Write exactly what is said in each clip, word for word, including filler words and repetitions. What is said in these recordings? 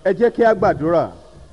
ẹ jẹ́ kí a gbàdúrà.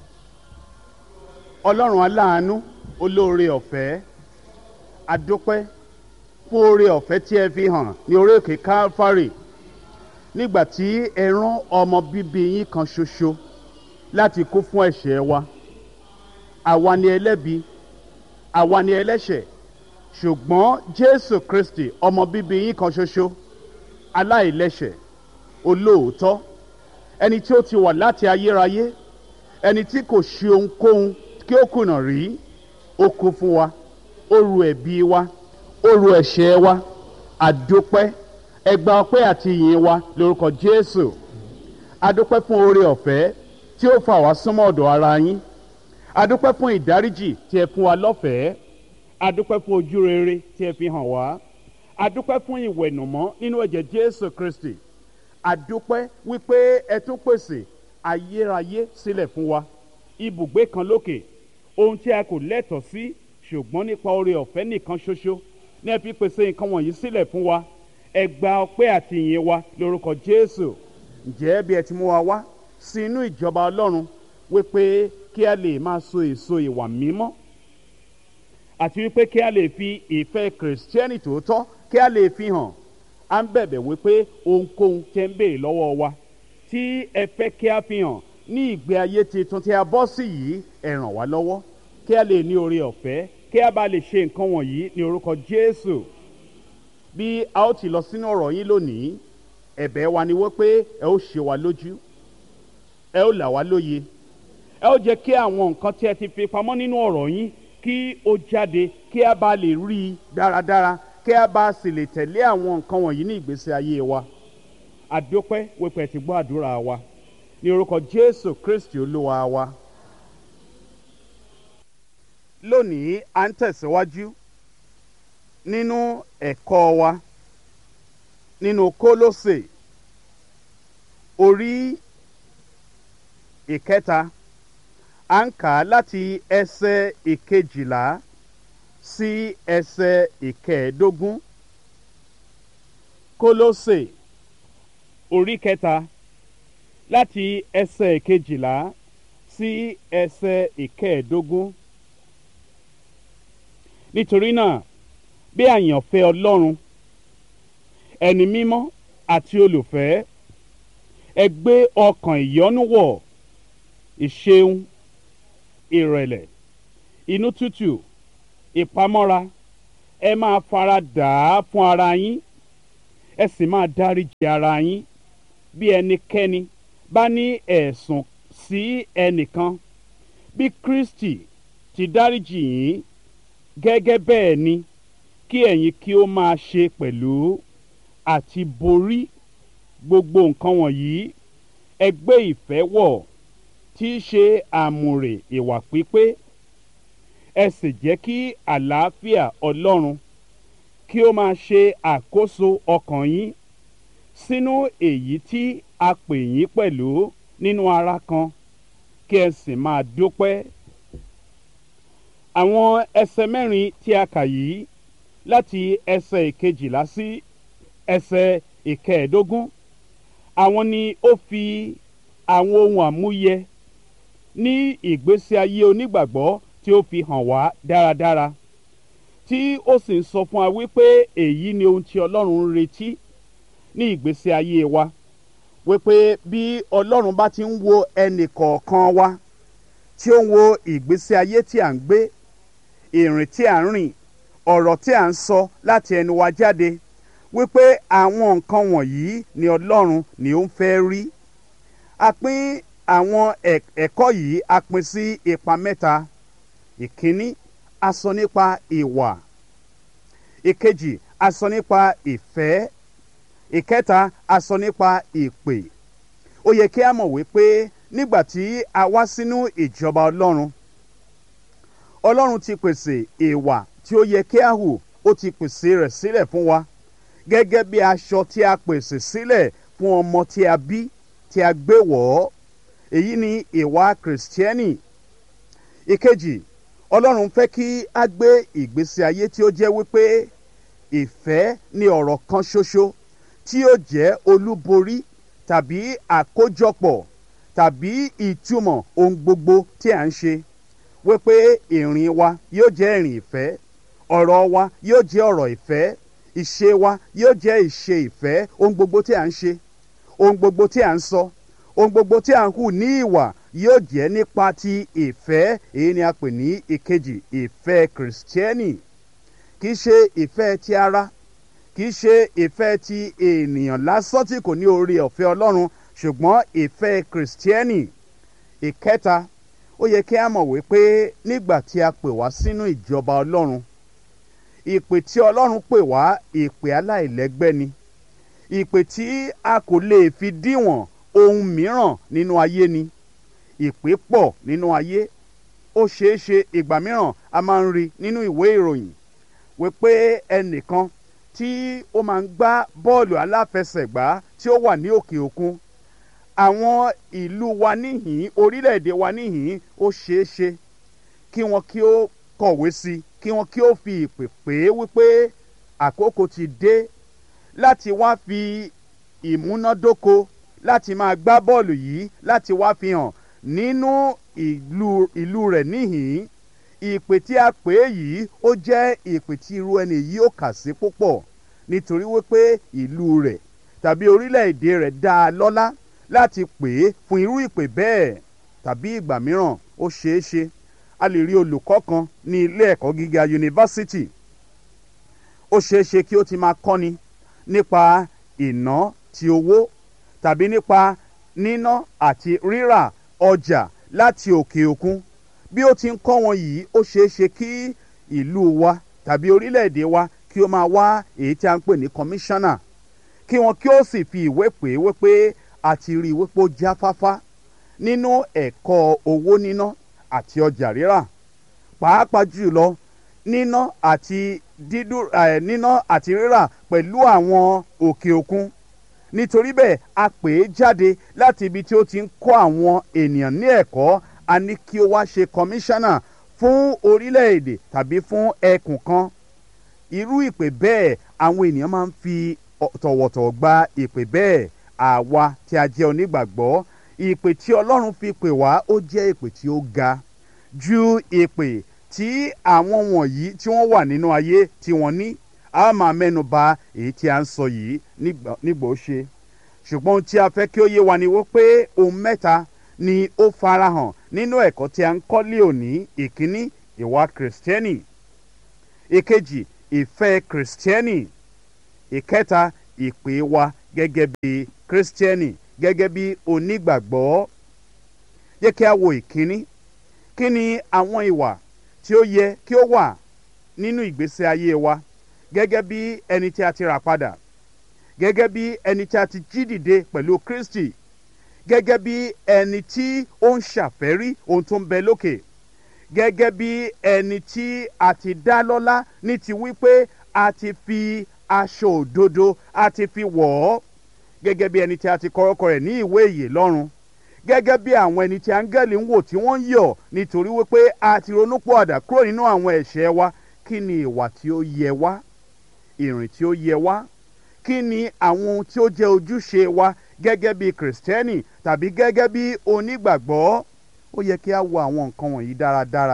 Ọlọ́run aláàánú olóore ọ̀fẹ́, a dúpẹ́ fún oore ọ̀fẹ́ tí ẹ fi hàn ní orí òkè Calvary nígbà tí ẹ rán ọmọ bíbí yín kan ṣoṣo láti kú fún ẹ̀ṣẹ̀ wa. Àwa ni ẹlẹ́bi, àwa ni ẹlẹ́ṣẹ̀, ṣùgbọ́n Jésù Kristi ọmọ bíbí yín kan ṣoṣo, aláìlẹ́ṣẹ̀, olóòótọ́, ẹni tí ó ti wà láti ayérayé, ẹni tí kò ṣe ohunkóhun kí ó kùnà rí, ó kú fún wa, ó ru ẹ̀bi wa, ó ru ẹ̀ṣẹ̀ wa. Àdúpẹ́, ẹ gba ọpẹ́ àti ìyìn wa lórúkọ Jésù. Àdúpẹ́ fún oore ọ̀fẹ́ tí ó fà wá súnmọ́ ọ̀dọ̀ ara yín. Àdúpẹ́ fún ìdáríjì tí ẹ fún wa lọ́fẹ̀ẹ́. Àdúpẹ́ fún ojú rere tí ẹ fi hàn wá. Àdúpẹ́ fún ìwẹ̀nùmọ́ nínú ẹ̀jẹ̀ Jésù Kristi. Àdúpẹ́ wípé ẹ tún pèsè ayérayé sílẹ̀ fún wa, ibùgbé kan lókè, ohun tí a kò lẹ́tọ̀ọ́ sí, ṣùgbọ́n nípa oore ọ̀fẹ́ nìkan ṣoṣo ní ẹ fi pèsè nǹkan wọ̀nyí sílẹ̀ fún wa. Ẹ gba ọpẹ́ àti ìyìn wa lórúkọ Jésù. Ǹjẹ́ bí ẹ ti mú wa wá sí inú ìjọba Ọlọ́run wípé kí a lè máa so èso ìwà mímọ́, àti wípé kí a lè fi ìfẹ́ kìrìsìtẹ́nì tòótọ́ kí a lè fi hàn, à ń bẹ̀bẹ̀ wípé ohunkóhun tẹ́ ń béèrè lọ́wọ́ wa tí ẹ fẹ́ kí a fi hàn ní ìgbé ayé tuntun tí a bọ́ sí yìí, ẹ ràn wá lọ́wọ́ kí a lè ní oore ọ̀fẹ́, kí a bá lè ṣe nǹkan wọ̀nyí ní orúkọ Jésù. Bí a ó ti lọ sínú ọ̀rọ̀ yín lónìí, ẹ̀bẹ̀ wa ni wípé ẹ ó ṣe wa lójú, ẹ ó là wá lóye, ẹ ó jẹ́ kí àwọn nǹkan tí ẹ ti fi pamọ́ nínú ọ̀rọ̀ yín kí ó jáde, kí a bá lè rí i dáradára, kí a bá sì lè tẹ̀lé àwọn nǹkan wọ̀nyí ní ìgbésí ayé wa. Àdúpẹ́ wípé ẹ ti gbọ́ àdúrà wa ní orúkọ Jésù Kristi Olúwa wa. Lónìí à ń tẹ̀síwájú nínú ẹ̀kọ́ wa nínú Kólósè orí ìkẹta. À ń kà á láti ẹsẹ̀ ìkejìlá sí ẹsẹ̀ ìkẹẹ̀ẹ́dógún. Kólósè orí kẹta láti ẹsẹ̀ ìkejìlá sí ẹsẹ̀ ìkẹẹ̀ẹ́dógún. Nítorí náà, bí àyànfẹ́ Ọlọ́run, ẹni mímọ́ àti olùfẹ́, ẹ gbé ọkàn ìyọ́nú wọ̀, ìṣeun, ìrẹ̀lẹ̀, inú tútù, ìpamọ́ra. Ẹ máa fara dà á fún ara yín, ẹ sì máa dáríjì ara yín bí ẹnikẹ́ni bá ní ẹ̀sùn sí ẹnìkan. Bí Kristi ti dáríjì yín, gẹ́gẹ́ bẹ́ẹ̀ ni kí ẹ̀yin kí ó máa ṣe pẹ̀lú. Àti borí gbogbo nǹkan wọ̀nyí, ẹ gbé ìfẹ́ wọ̀, tí í ṣe àmùrè ìwà pípé. Ẹ sì jẹ́ kí àlàáfíà Ọlọ́run kí ó máa ṣe àkóso ọkàn yín, sínú èyí tí a pè yín pẹ̀lú nínú ara kan, kí ẹ sì máa dúpẹ́. Àwọn ẹsẹ̀ mẹ́rin tí a kà yìí láti ẹsẹ̀ ìkejìlá sí ẹsẹ̀ ìkẹẹ̀ẹ́dógún, àwọn ni ó fi àwọn ohun àmúyẹ ní ìgbésí ayé onígbàgbọ́ tí ó fi hàn wá dáradára, tí ó sì ń sọ fún wa wípé èyí ni ohun tí Ọlọ́run ń retí ní ìgbésí ayé wa, wípé bí Ọlọ́run bá ti ń wo ẹnì kọ̀ọ̀kan wa, tí ó ń wo ìgbésí ayé tí à ń gbé, ìrìn tí à ń rìn, ọ̀rọ̀ tí à ń sọ láti ẹnu wa jáde, wípé àwọn nǹkan wọ̀nyí ni Ọlọ́run ni ó ń fẹ́ rí. A pín àwọn ẹ̀kọ́ yìí a pín sí ipa mẹ́ta. Ìkíní, a sọ nípa ìwà. Ìkejì, a sọ nípa ìfẹ́. Ìkẹta, a sọ nípa ìpè. Ó yẹ kí a mọ̀ wípé nígbà tí a wá sínú ìjọba Ọlọ́run, Ọlọ́run ti pèsè ìwà tí ó yẹ kí a hù, ó ti pèsè rẹ̀ sílẹ̀ fún wa, gẹ́gẹ́ bí aṣọ tí a pèsè sílẹ̀ fún ọmọ tí a bí, tí a gbé wọ̀ ọ́. Èyí ni ìwà Kìrìsìtẹ́nì. Ìkejì, Ọlọ́run fẹ́ kí a gbé ìgbésí ayé tí ó jẹ́ wípé ìfẹ́ ni ọ̀rọ̀ kan ṣoṣo tí ó jẹ́ olúborí tàbí àkójọpọ̀ tàbí ìtumọ̀ ohun gbogbo tí à ń ṣe wípé ìrìn wa yóò jẹ́ ìrìn ìfẹ́, ọ̀rọ̀ wa yóò jẹ́ ọ̀rọ̀ ìfẹ́, ìṣe wa yóò jẹ́ ìṣe ìfẹ́. Ohun gbogbo tí à ń ṣe, ohun gbogbo tí à ń sọ, ohun gbogbo tí à ń hù ní ìwà yóò jẹ́ nípa ti ìfẹ́. Èyí ni a pè ní ìkejì, ìfẹ́ Kìrìsìtẹ́nì. Kì í ṣe ìfẹ́ ti ara, kì í ṣe ìfẹ́ ti ènìyàn lásán tí kò ní oore ọ̀fẹ́ Ọlọ́run, ṣùgbọ́n ìfẹ́ Kìrìsìtẹ́nì. Ìkẹta, ó yẹ kí a mọ̀ wípé nígbà tí a pè wá sínú ìjọba Ọlọ́run, ìpè tí Ọlọ́run pè wá ìpè aláìlẹ́gbẹ́ ni, ìpè tí a kò lè fi díwọ̀n ohun mìíràn nínú ayé ni. Ìpè pọ̀ nínú ayé. Ó ṣeé ṣe ìgbà mìíràn a máa ń rí nínú ìwé ìròyìn wípé ẹnìkan tí ó máa ń gbá bọ́ọ̀lù aláfẹsẹ̀gbá tí ó wà ní òkè òkun, àwọn ìlú wa níhìn, orílẹ̀-èdè wa níhìn, ó ṣeé ṣe kí wọn kí ó kọ̀wé sí, kí wọn kí ó fi ìpè pè é wípé àkókò ti dé láti wá fi ìmúnádóko láti máa gbá bọ́ọ̀lù yìí, láti wá fi hàn nínú ìlú ìlú rẹ̀ níhìn. Ìpè tí a pè é yìí ó jẹ́ ìpè tí irú ẹni yìí ó kà sí púpọ̀, nítorí wípé ìlú rẹ̀ tàbí orílẹ̀-èdè rẹ̀ dá a lọ́lá láti pè é fún irú ìpè bẹ́ẹ̀. Tàbí ìgbà mìíràn ó ṣeé ṣe a lè rí olùkọ́ kan ní ilé ẹ̀kọ́ gíga yunifásítì. Ó ṣeé ṣe kí ó ti máa kọ́ni nípa ìná ti owó tàbí nípa níná àti rírà ọjà láti òkè òkun. Bí ó ti ń kọ́ wọn yìí, ó ṣeé ṣe kí ìlú wa tàbí orílẹ̀-èdè wa kí ó máa wá èyí tí a ń pè ní kọmíṣánná, kí wọn kí ó sì fi ìwé pè é wípé a ti rí i wípé ó jáfáfá nínú ẹ̀kọ́ owó níná àti ọjà rírà, pàápàá jùlọ níná àti dídú ẹ̀ níná àti rírà pẹ̀lú àwọn òkè òkun. Nítorí bẹ́ẹ̀ a pè é jáde láti ibi tí ó ti ń kọ́ àwọn ènìyàn ní ẹ̀kọ́. A ní kí ó wá ṣe kọmíṣánná fún orílẹ̀-èdè tàbí fún ẹkùn kan. Irú ìpè bẹ́ẹ̀ àwọn ènìyàn máa ń fi tọ̀wọ̀tọ̀wọ̀ gba ìpè bẹ́ẹ̀. Àwa tí a jẹ́ onígbàgbọ́, ìpè tí Ọlọ́run fi pè wá ó jẹ́ ìpè tí ó ga ju ìpè tí àwọn wọ̀nyí tí wọ́n wà nínú ayé tí wọ́n ní. A máa mẹ́nu bà èyí tí a ń sọ yìí nígbà ó ṣe. Ṣùgbọ́n ohun tí a fẹ́ kí ó yé wa ni wípé ohun mẹ́ta ni ó farahàn nínú ẹ̀kọ́ tí a ń kọ́ lé òní. Ìkíní, ìwà Kìrìsìtẹ́nì. Ìkejì, ìfẹ́ Kìrìsìtẹ́nì. Ìkẹta, ìpè wa gẹ́gẹ́ bí Kìrìsìtẹ́nì, gẹ́gẹ́ bí onígbàgbọ́. Jẹ́ kí a wo ìkíní. Kí ni àwọn ìwà tí ó yẹ kí ó wà nínú ìgbésí ayé wa gẹ́gẹ́ bí ẹni tí a ti rà padà, gẹ́gẹ́ bí ẹni tí a ti jí dìde pẹ̀lú Kristi, gẹ́gẹ́ bí ẹni tí ó ń ṣàfẹ́rí ohun tó ń bẹ lókè, gẹ́gẹ́ bí ẹni tí a ti dá lọ́lá ní ti wípé a ti fi aṣọ òdodo a ti fi wọ̀ ọ́, gẹ́gẹ́ bí ẹni tí a ti kọ orúkọ rẹ̀ ní ìwé ìyè lọ́run, gẹ́gẹ́ bí àwọn ẹni tí áńgẹ́lì ń wò tí wọ́n ń yọ̀ nítorí wípé a ti ronúpìwàdà kúrò nínú àwọn ẹ̀ṣẹ̀ wa. Kí ni ìwà tí ó yẹ wá, ìrìn tí ó yẹ wá? Kí ni àwọn ohun tí ó jẹ́ ojúṣe wa gẹ́gẹ́ bí Kìrìsìtẹ́nì tàbí gẹ́gẹ́ bí onígbàgbọ́? Ó yẹ kí a wo àwọn nǹkan wọ̀nyí dáradára,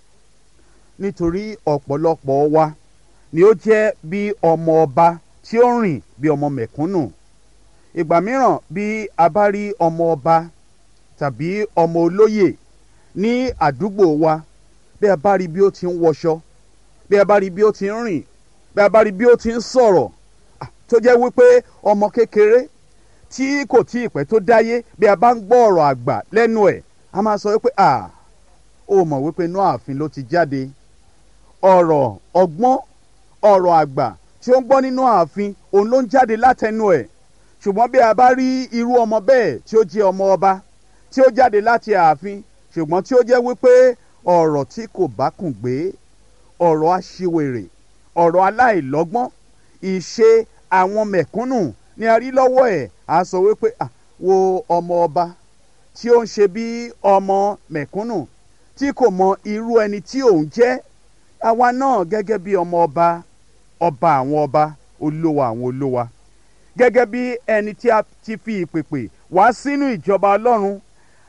nítorí ọ̀pọ̀lọpọ̀ wa ni ó jẹ́ bí ọmọ ọba tí ó rìn bí ọmọ mẹ̀kúnnù. Ìgbà mìíràn bí a bá rí ọmọ ọba tàbí ọmọ olóyè ní àdúgbò wa, bí a bá rí bí ó ti ń wọṣọ, bí a bá rí bí ó ti ń rìn, bí a bá rí bí ó ti ń sọ̀rọ̀, tó jẹ́ wípé ọmọ kékeré tí kò tí ì pẹ́ tó dáyé, bí a bá ń gbọ́ ọ̀rọ̀ àgbà lẹ́nu ẹ̀, a máa sọ wípé à ó mọ̀ wípé inú ààfin ló ti jáde. Ọ̀rọ̀ ọgbọ́n, ọ̀rọ̀ àgbà tí ó ń gbọ́ nínú ààfin òun ló ń jáde látẹnu ẹ̀. Ṣùgbọ́n bí a bá rí irú ọmọ bẹ́ẹ̀ tí ó jẹ́ ọmọ ọba tí ó jáde láti ààfin, ṣùgbọ́n tí ó jẹ́ wípé ọ̀rọ̀ tí kò bá kùn gbé, ọ̀rọ̀ aṣiwèrè, ọ̀rọ̀ aláìlọ́gbọ́n, ìṣe àwọn mẹ̀kúnnù ni a rí lọ́wọ́ ẹ̀, a sọ wípé à wo ọmọ ọba tí ó ń ṣe bí ọmọ mẹ̀kúnnù tí kò mọ irú ẹni tí òun jẹ́. Àwa náà gẹ́gẹ́ bí ọmọ ọba, ọba àwọn ọba, olúwa àwọn olúwa, gẹ́gẹ́ bí ẹni tí a ti fi ìpèpè wá sínú ìjọba Ọlọ́run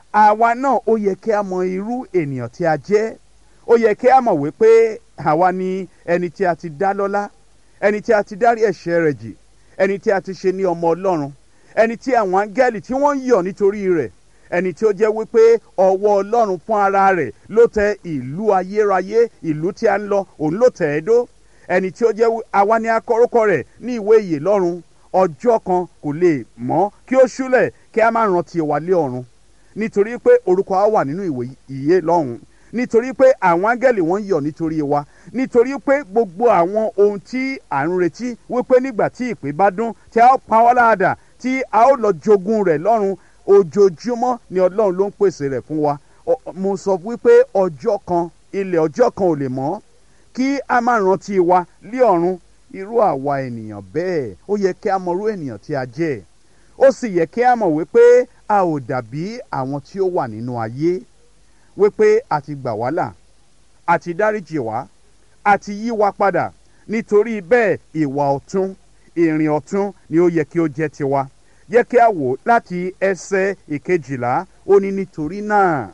àwa náà ó yẹ kí a mọ irú ènìyàn tí a jẹ́. Ó yẹ kí a mọ̀ wípé àwa ni ẹni tí a ti dá lọ́lá, ẹni tí a ti dárí ẹ̀ṣẹ̀ rẹ̀ jì, ẹni tí a ti ṣe ní ọmọ Ọlọ́run, ẹni tí àwọn áńgẹ́lì tí wọ́n ń yọ̀ nítorí rẹ̀, ẹni tí ó jẹ́ wípé ọwọ́ Ọlọ́run fún ara rẹ̀ ló tẹ ìlú ayérayé, ìlú tí a ń lọ òun ló tẹ̀ ẹ́ dó, ẹni tí ó jẹ́ àwa ni a kọ orúkọ rẹ̀ ní ìwé ìyè lọ́run. Ọjọ́ kan kò lè mọ́ kí ó ṣúlẹ̀ kí a má rántí wa lé ọ̀run, nítorí pé orúkọ wa wà nínú ìwé ìyè lọ́run, nítorí pé àwọn áńgẹ́lì wọ́n ń yọ̀ nítorí wa, nítorí pé gbogbo àwọn ohun tí à ń retí wípé nígbà tí ìpè bá dún tí a ó pa wá láàdà tí a ó lọ jogún rẹ̀ lọ́run, ojoojúmọ́ ni Ọlọ́run ló ń pèsè rẹ̀ fún wa. Mo sọ wípé ọjọ́ kan, ilẹ̀ ọjọ́ kan ò lè mọ́ kí a má rántí wa lé ọ̀run. Irú àwa ènìyàn bẹ́ẹ̀ ó yẹ kí a mọ irú ènìyàn tí a jẹ́. Ó sì yẹ kí a mọ̀ wípé a ò dàbí àwọn tí ó wà nínú ayé, wípé a ti gbà wá là, a ti dáríjì wá, a ti yí wa padà. Nítorí bẹ́ẹ̀ ìwà ọ̀tún, ìrìn ọ̀tún ni ó yẹ kí ó jẹ́ tiwa. Yẹ kí a wò láti ẹsẹ̀ ìkejìlá, ó ní nítorí náà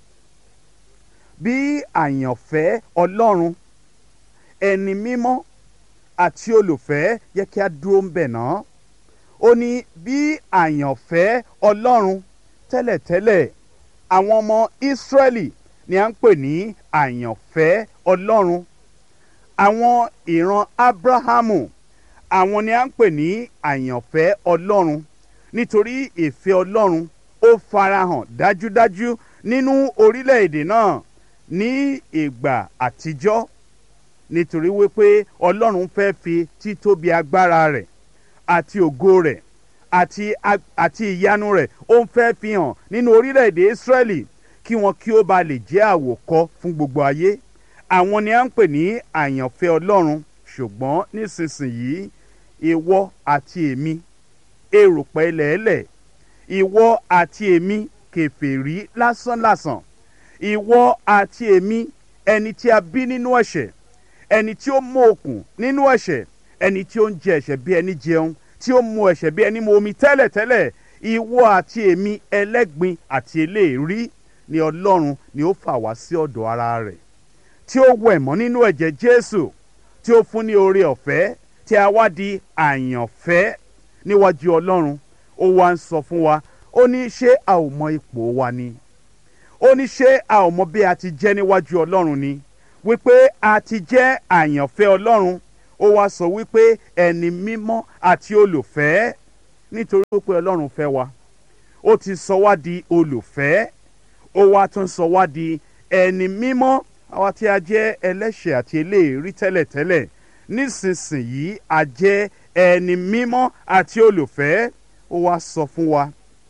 bí àyànfẹ́ Ọlọ́run, ẹni mímọ́ àti olùfẹ́, yẹ kí a dúró ń bẹ̀ náà. Ó ní bí àyànfẹ́ Ọlọ́run, tẹ́lẹ̀tẹ́lẹ̀ àwọn ọmọ Ísírẹ́lì ni à ń pè ní àyànfẹ́ Ọlọ́run. Àwọn ìran Ábúráhámù, àwọn ni à ń pè ní àyànfẹ́ Ọlọ́run, nítorí ìfẹ́ Ọlọ́run ó farahàn dájúdájú nínú orílẹ̀-èdè náà ní ìgbà àtijọ́, nítorí wípé Ọlọ́run fẹ́ fi títóbi agbára rẹ̀ àti ògo rẹ̀ àti àti ìyanu rẹ̀ ó ń fẹ́ fi hàn nínú orílẹ̀-èdè Ísírẹ́lì kí wọn kí ó ba lè jẹ́ àwòkọ́ fún gbogbo ayé. Àwọn ni à ń pè ní àyànfẹ́ Ọlọ́run. Ṣùgbọ́n nísinsìnyí ìwọ àti èmi erùpẹ̀ ilẹ̀ẹ́lẹ̀, ìwọ àti èmi kèfèrí lásánlàsàn, ìwọ àti èmi ẹni tí a bí nínú ẹ̀ṣẹ̀, ẹni tí ó mú okùn nínú ẹ̀ṣẹ̀, ẹni tí ó ń jẹ ẹ̀ṣẹ̀ bí ẹni jẹun, tí ó mu ẹ̀ṣẹ̀ bí ẹni mu omi tẹ́lẹ̀tẹ́lẹ̀, ìwọ àti èmi ẹlẹ́gbin àti eléèrí ni Ọlọ́run ni ó fà wá sí ọ̀dọ̀ ara rẹ̀, tí ó wẹ̀ mọ́ nínú ẹ̀jẹ̀ Jésù, tí ó fún ní oore ọ̀fẹ́, tí a wá di àyànfẹ́ níwájú Ọlọ́run. Ó wá ń sọ fún wa, ó ní ṣé a ò mọ ipò wa ni? Ó ní ṣé a ò mọ bí a ti jẹ́ níwájú Ọlọ́run ni? Wípé a ti jẹ́ àyànfẹ́ Ọlọ́run. Ó wá sọ wípé ẹni mímọ́ àti olùfẹ́, nítorí pé Ọlọ́run fẹ́ wa, ó ti sọ wá di olùfẹ́, ó wá tún sọ wá di ẹni mímọ́. Àwa tí a jẹ́ ẹlẹ́ṣẹ̀ àti eléèrí tẹ́lẹ̀tẹ́lẹ̀, nísinsìnyí a jẹ́ ẹni mímọ́ àti olùfẹ́. Ó wá sọ fún wa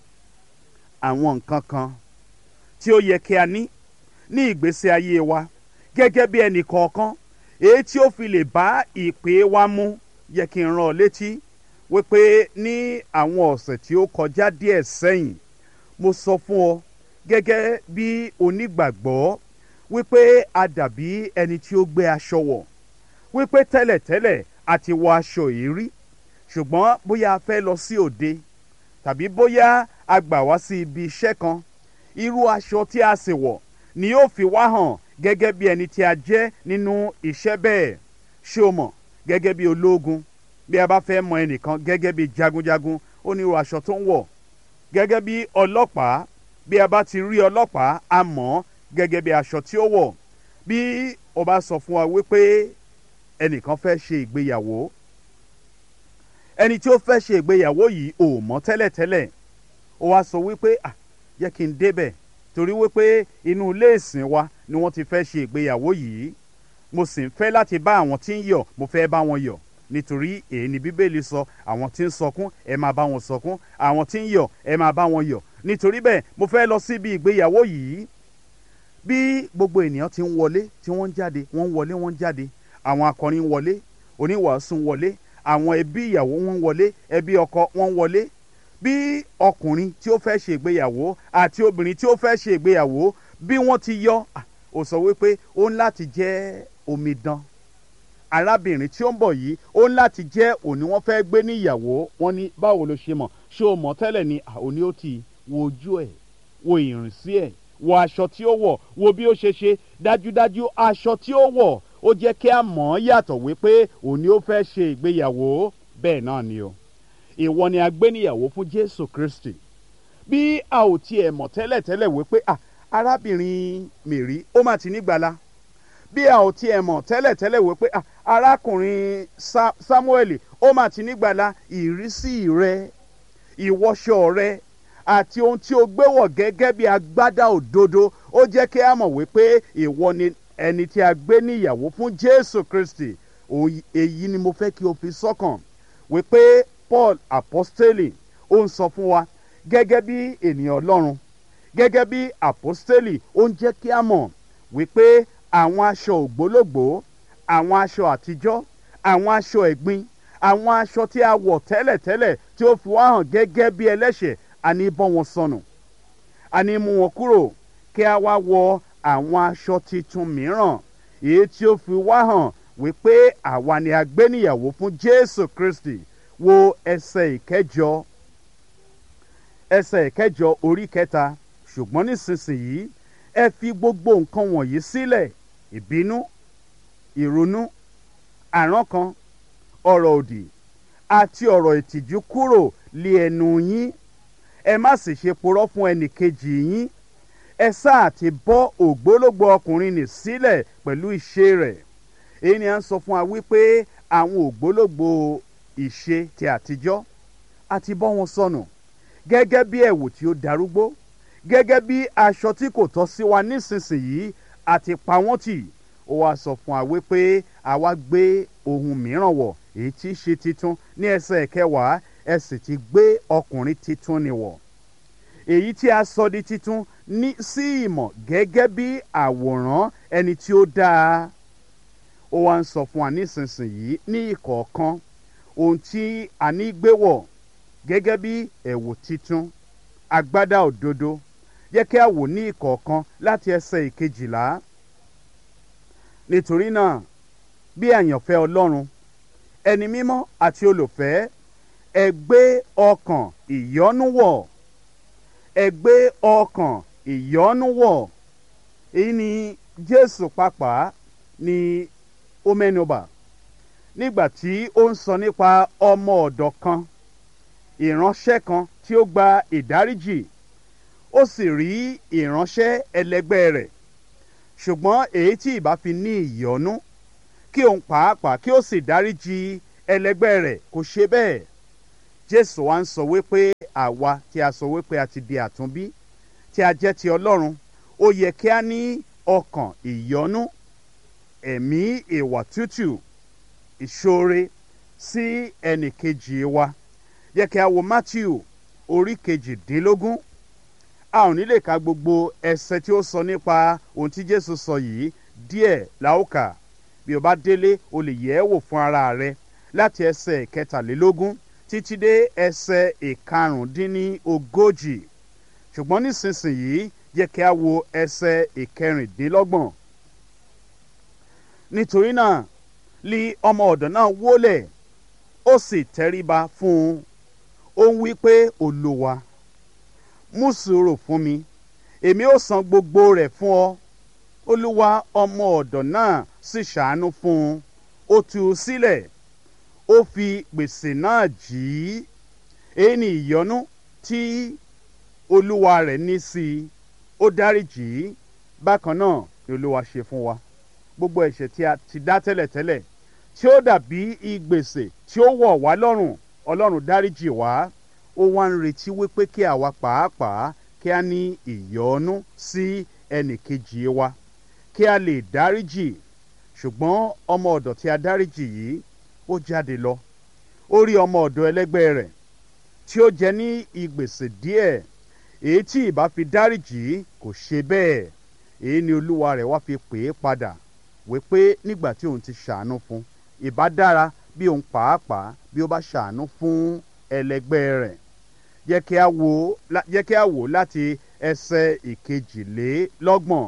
àwọn nǹkan kan tí ó yẹ kí a ní ní ìgbésí ayé wa gẹ́gẹ́ bí ẹnì kọ̀ọ̀kan, èyí tí ó fi lè bá ìpè wa mu. Yẹ kí n rán ọ létí wípé ní àwọn ọ̀sẹ̀ tí ó kọjá díẹ̀ sẹ́yìn, mo sọ fún ọ gẹ́gẹ́ bí onígbàgbọ́ wípé a dàbí ẹni tí ó gbé aṣọ wọ̀, wípé tẹ́lẹ̀tẹ́lẹ̀ a ti wọ aṣọ yìí rí, ṣùgbọ́n bóyá a fẹ́ lọ sí òde tàbí bóyá a gbà wá sí ibi iṣẹ́ kan, irú aṣọ tí a sì wọ̀ ni yóò fi wá hàn gẹ́gẹ́ bí ẹni tí a jẹ́ nínú iṣẹ́ bẹ́ẹ̀. Ṣé o mọ̀, gẹ́gẹ́ bí ológun, bí a bá fẹ́ mọ ẹnìkan gẹ́gẹ́ bí jagunjagun, ó ní irú aṣọ tó ń wọ̀. Gẹ́gẹ́ bí ọlọ́pàá, bí a bá ti rí ọlọ́pàá, a mọ̀ gẹ́gẹ́ bí aṣọ tí ó wọ̀. Bí o bá sọ fún wa wípé ẹnìkan fẹ́ ṣe ìgbéyàwó, ẹni tí ó fẹ́ ṣe ìgbéyàwó yìí ò mọ̀ tẹ́lẹ̀tẹ́lẹ̀, ó wá sọ wípé à yẹ kí n débẹ̀ torí wípé inú ilé ìsìn wa ni wọ́n ti fẹ́ ṣe ìgbéyàwó yìí, mo sì ń fẹ́ láti bá àwọn tí ń yọ̀, mo fẹ́ bá wọn yọ̀, nítorí èyí ni Bíbélì sọ, àwọn tí ń sọkún ẹ máa bá wọn sọkún, àwọn tí ń yọ̀ ẹ máa bá wọn yọ̀. Nítorí bẹ́ẹ̀ mo fẹ́ lọ síbi ìgbéyàwó yìí. Bí gbogbo ènìyàn ti ń wọlé, tí wọ́n ń jáde, wọ́n ń wọlé, wọ́n ń jáde, àwọn akọrin ń wọlé, oníwàásù ń wọlé, àwọn ẹbí ìyàwó wọ́n ń wọlé, ẹbí ọkọ wọ́n ń wọlé. Bí ọkùnrin tí ó fẹ́ ṣe ìgbéyàwó àti obìnrin tí ó fẹ́ ṣe ìgbéyàwó, bí wọ́n ti yọ, ó sọ wípé ó ń láti jẹ́ omidan. Arábìnrin tí ó ń bọ̀ yìí ó ń láti jẹ́ òní wọ́n fẹ́ gbé ní ìyàwó. Wọ́n ní báwo ló ṣe mọ̀? Ṣé o mọ̀ tẹ́lẹ̀ ni? Òní ó ti wo ojú ẹ̀, wo ìrìnsí ẹ̀, wo aṣọ tí ó wọ̀, wo bí ó ṣe ṣe. Dájúdájú aṣọ tí ó wọ̀ ó jẹ́ kí a mọ̀ ọ́ yàtọ̀ wípé òun ni ó fẹ́ ṣe ìgbéyàwó. Bẹ́ẹ̀ náà ni o, ìwọ ni a gbé níyàwó fún Jésù Kristi. Bí a ò tiẹ̀ mọ̀ tẹ́lẹ̀tẹ́lẹ̀ wípé à arábìnrin Mèrí ó mà ti nígbàlà, bí a ò tiẹ̀ mọ̀ tẹ́lẹ̀tẹ́lẹ̀ wípé à arákùnrin Sámúẹ́lì ó mà ti nígbàlà, ìrísí rẹ, ìwọṣọ rẹ àti ohun tí o gbé wọ̀ gẹ́gẹ́ bí agbádá òdodo ó jẹ́ kí a mọ̀ wípé ìwọ ni ẹni tí a gbé níyàwó fún Jésù Kristi. Èyí ni mo fẹ́ kí o fi sọ́kàn wípé Paul apostoli ó ń sọ fún wa gẹ́gẹ́ bí ènìyàn Ọlọ́run, gẹ́gẹ́ bí apostoli ó ń jẹ́ kí a mọ̀ wípé àwọn aṣọ ògbólógbòó, àwọn aṣọ àtijọ́, àwọn aṣọ ẹ̀gbin, àwọn aṣọ tí a wọ̀ tẹ́lẹ̀tẹ́lẹ̀ tí ó fi wá hàn gẹ́gẹ́ bí ẹlẹ́ṣẹ̀, a ní bọ́ wọn sọnù, a ní mú wọn kúrò kí a wá wọ àwọn aṣọ titun mìíràn èyí tí ó fi wá hàn wípé àwa ni a gbé níyàwó fún Jésù Kristi. Wo ẹsẹ̀ ìkẹjọ ẹsẹ̀ ìkẹjọ orí kẹta. Ṣùgbọ́n nísinsìnyí ẹ fi gbogbo nǹkan wọ̀nyí sílẹ̀: ìbínú, ìrunú, àrankàn, ọ̀rọ̀ òdì àti ọ̀rọ̀ ìtìjú kúrò lé ẹnu yín. Ẹ má sì ṣe purọ́ fún ẹnìkejì yín. Ẹ sáà ti bọ́ ògbólógbò ọkùnrin nì sílẹ̀ pẹ̀lú ìṣe rẹ̀. Èyí ni à ń sọ fún wa wípé àwọn ògbólógbò ìṣe ti àtijọ́ a ti bọ́ wọn sọnù gẹ́gẹ́ bí ẹ̀wù tí ó darúgbó, gẹ́gẹ́ bí aṣọ tí kò tọ́ sí wa nísinsìnyí a ti pa wọ́n tì. Ó wá sọ fún wa wípé àwa gbé ohun mìíràn wọ̀ èyí tí í ṣe titun. Ní ẹsẹ̀ kẹwàá, ẹ sì ti gbé ọkùnrin titun nì wọ̀, èyí tí a sọ di titun ní sí ìmọ̀ gẹ́gẹ́ bí àwòrán ẹni tí ó dáa. Ó wá ń sọ fún wa nísinsìnyí ní ìkọ̀ọ̀kan ohun tí a ní gbé wọ̀ gẹ́gẹ́ bí ẹ̀wù titun, agbádá òdodo. Jẹ́ kí a wò ní ìkọ̀ọ̀kan láti ẹsẹ̀ ìkejìlá. Nítorí náà, bí àyànfẹ́ Ọlọ́run, ẹni mímọ́ àti olùfẹ́, ẹ gbé ọkàn ìyọ́nú wọ̀. Ẹ gbé ọkàn ìyọ́nú wọ̀. Èyí ni Jésù pàápàá ni ó mẹ́nubà nígbà tí ó ń sọ nípa ọmọ ọ̀dọ̀ kan, ìránṣẹ́ kan tí ó gba ìdáríjì. Ó sì rí ìránṣẹ́ ẹlẹgbẹ́ rẹ̀, ṣùgbọ́n èyí tí ìbá fi ní ìyọ́nú kí òun pàápàá kí ó sì dáríjì ẹlẹgbẹ́ rẹ̀ kò ṣe bẹ́ẹ̀. Jésù wa ń sọ wípé àwa tí a sọ wípé a ti di àtúnbí, tí a jẹ́ ti Ọlọ́run, ó yẹ kí a ní ọkàn ìyọ́nú, ẹ̀mí ìwà tútù, ìṣoore sí ẹnìkejì wa. Jẹ́ kí a wo Mátíù orí kejìdínlógún. A ò ní lè ka gbogbo ẹsẹ̀ tí ó sọ nípa ohun tí Jésù sọ yìí, díẹ̀ la ó kà. Bí o bá délé o lè yẹ̀ ẹ́ wò fún ara rẹ láti ẹsẹ̀ kẹtàlélógún títí dé ẹsẹ̀ ìkarùndínlógójì. Ṣùgbọ́n nísinsìnyí jẹ́ kí a wo ẹsẹ̀ ìkẹrìndínlọ́gbọ̀n. Nítorí náà li ọmọ ọ̀dọ̀ náà wólẹ̀, ó sì tẹríba fún un. Ó ń wí pé, Olúwa, mú sùúrù fún mi, èmi ó san gbogbo rẹ̀ fún ọ. Olúwa ọmọ ọ̀dọ̀ náà sì ṣàánú fún un. Ó tú u sílẹ̀, ó fi gbèsè náà jì í. Èyí ni ìyọ́nú tí olúwa rẹ̀ ní sí i. Ó dáríjì í. Bákan náà ni Olúwa ṣe fún wa. Gbogbo ẹ̀ṣẹ̀ tí a ti dá tẹ́lẹ̀tẹ́lẹ̀ tí ó dàbí ìgbèsè tí ó wọ̀ wá lọ́rùn, Ọlọ́run dáríjì wá. Ó wá ń retí wípé kí àwa pàápàá kí a ní ìyọ́nú sí ẹnìkejì wa, kí a lè dáríjì. Ṣùgbọ́n ọmọ ọ̀dọ̀ tí a dáríjì yìí ó jáde lọ. Ó rí ọmọ ọ̀dọ̀ ẹlẹ́gbẹ́ rẹ̀ tí ó jẹ ní ìgbèsè díẹ̀, èyí tí ìbá fi dáríjì kò ṣe bẹ́ẹ̀. Èyí ni olúwa rẹ̀ wá fi pè é padà wípé nígbà tí òun ti ṣàánú fún, ìbá dára bí òun pàápàá bí ó bá ṣàánú fún ẹlẹgbẹ́ rẹ̀. Jẹ́ kí a wò jẹ́ kí a wò láti ẹsẹ̀ ìkejìlélọ́gbọ̀n.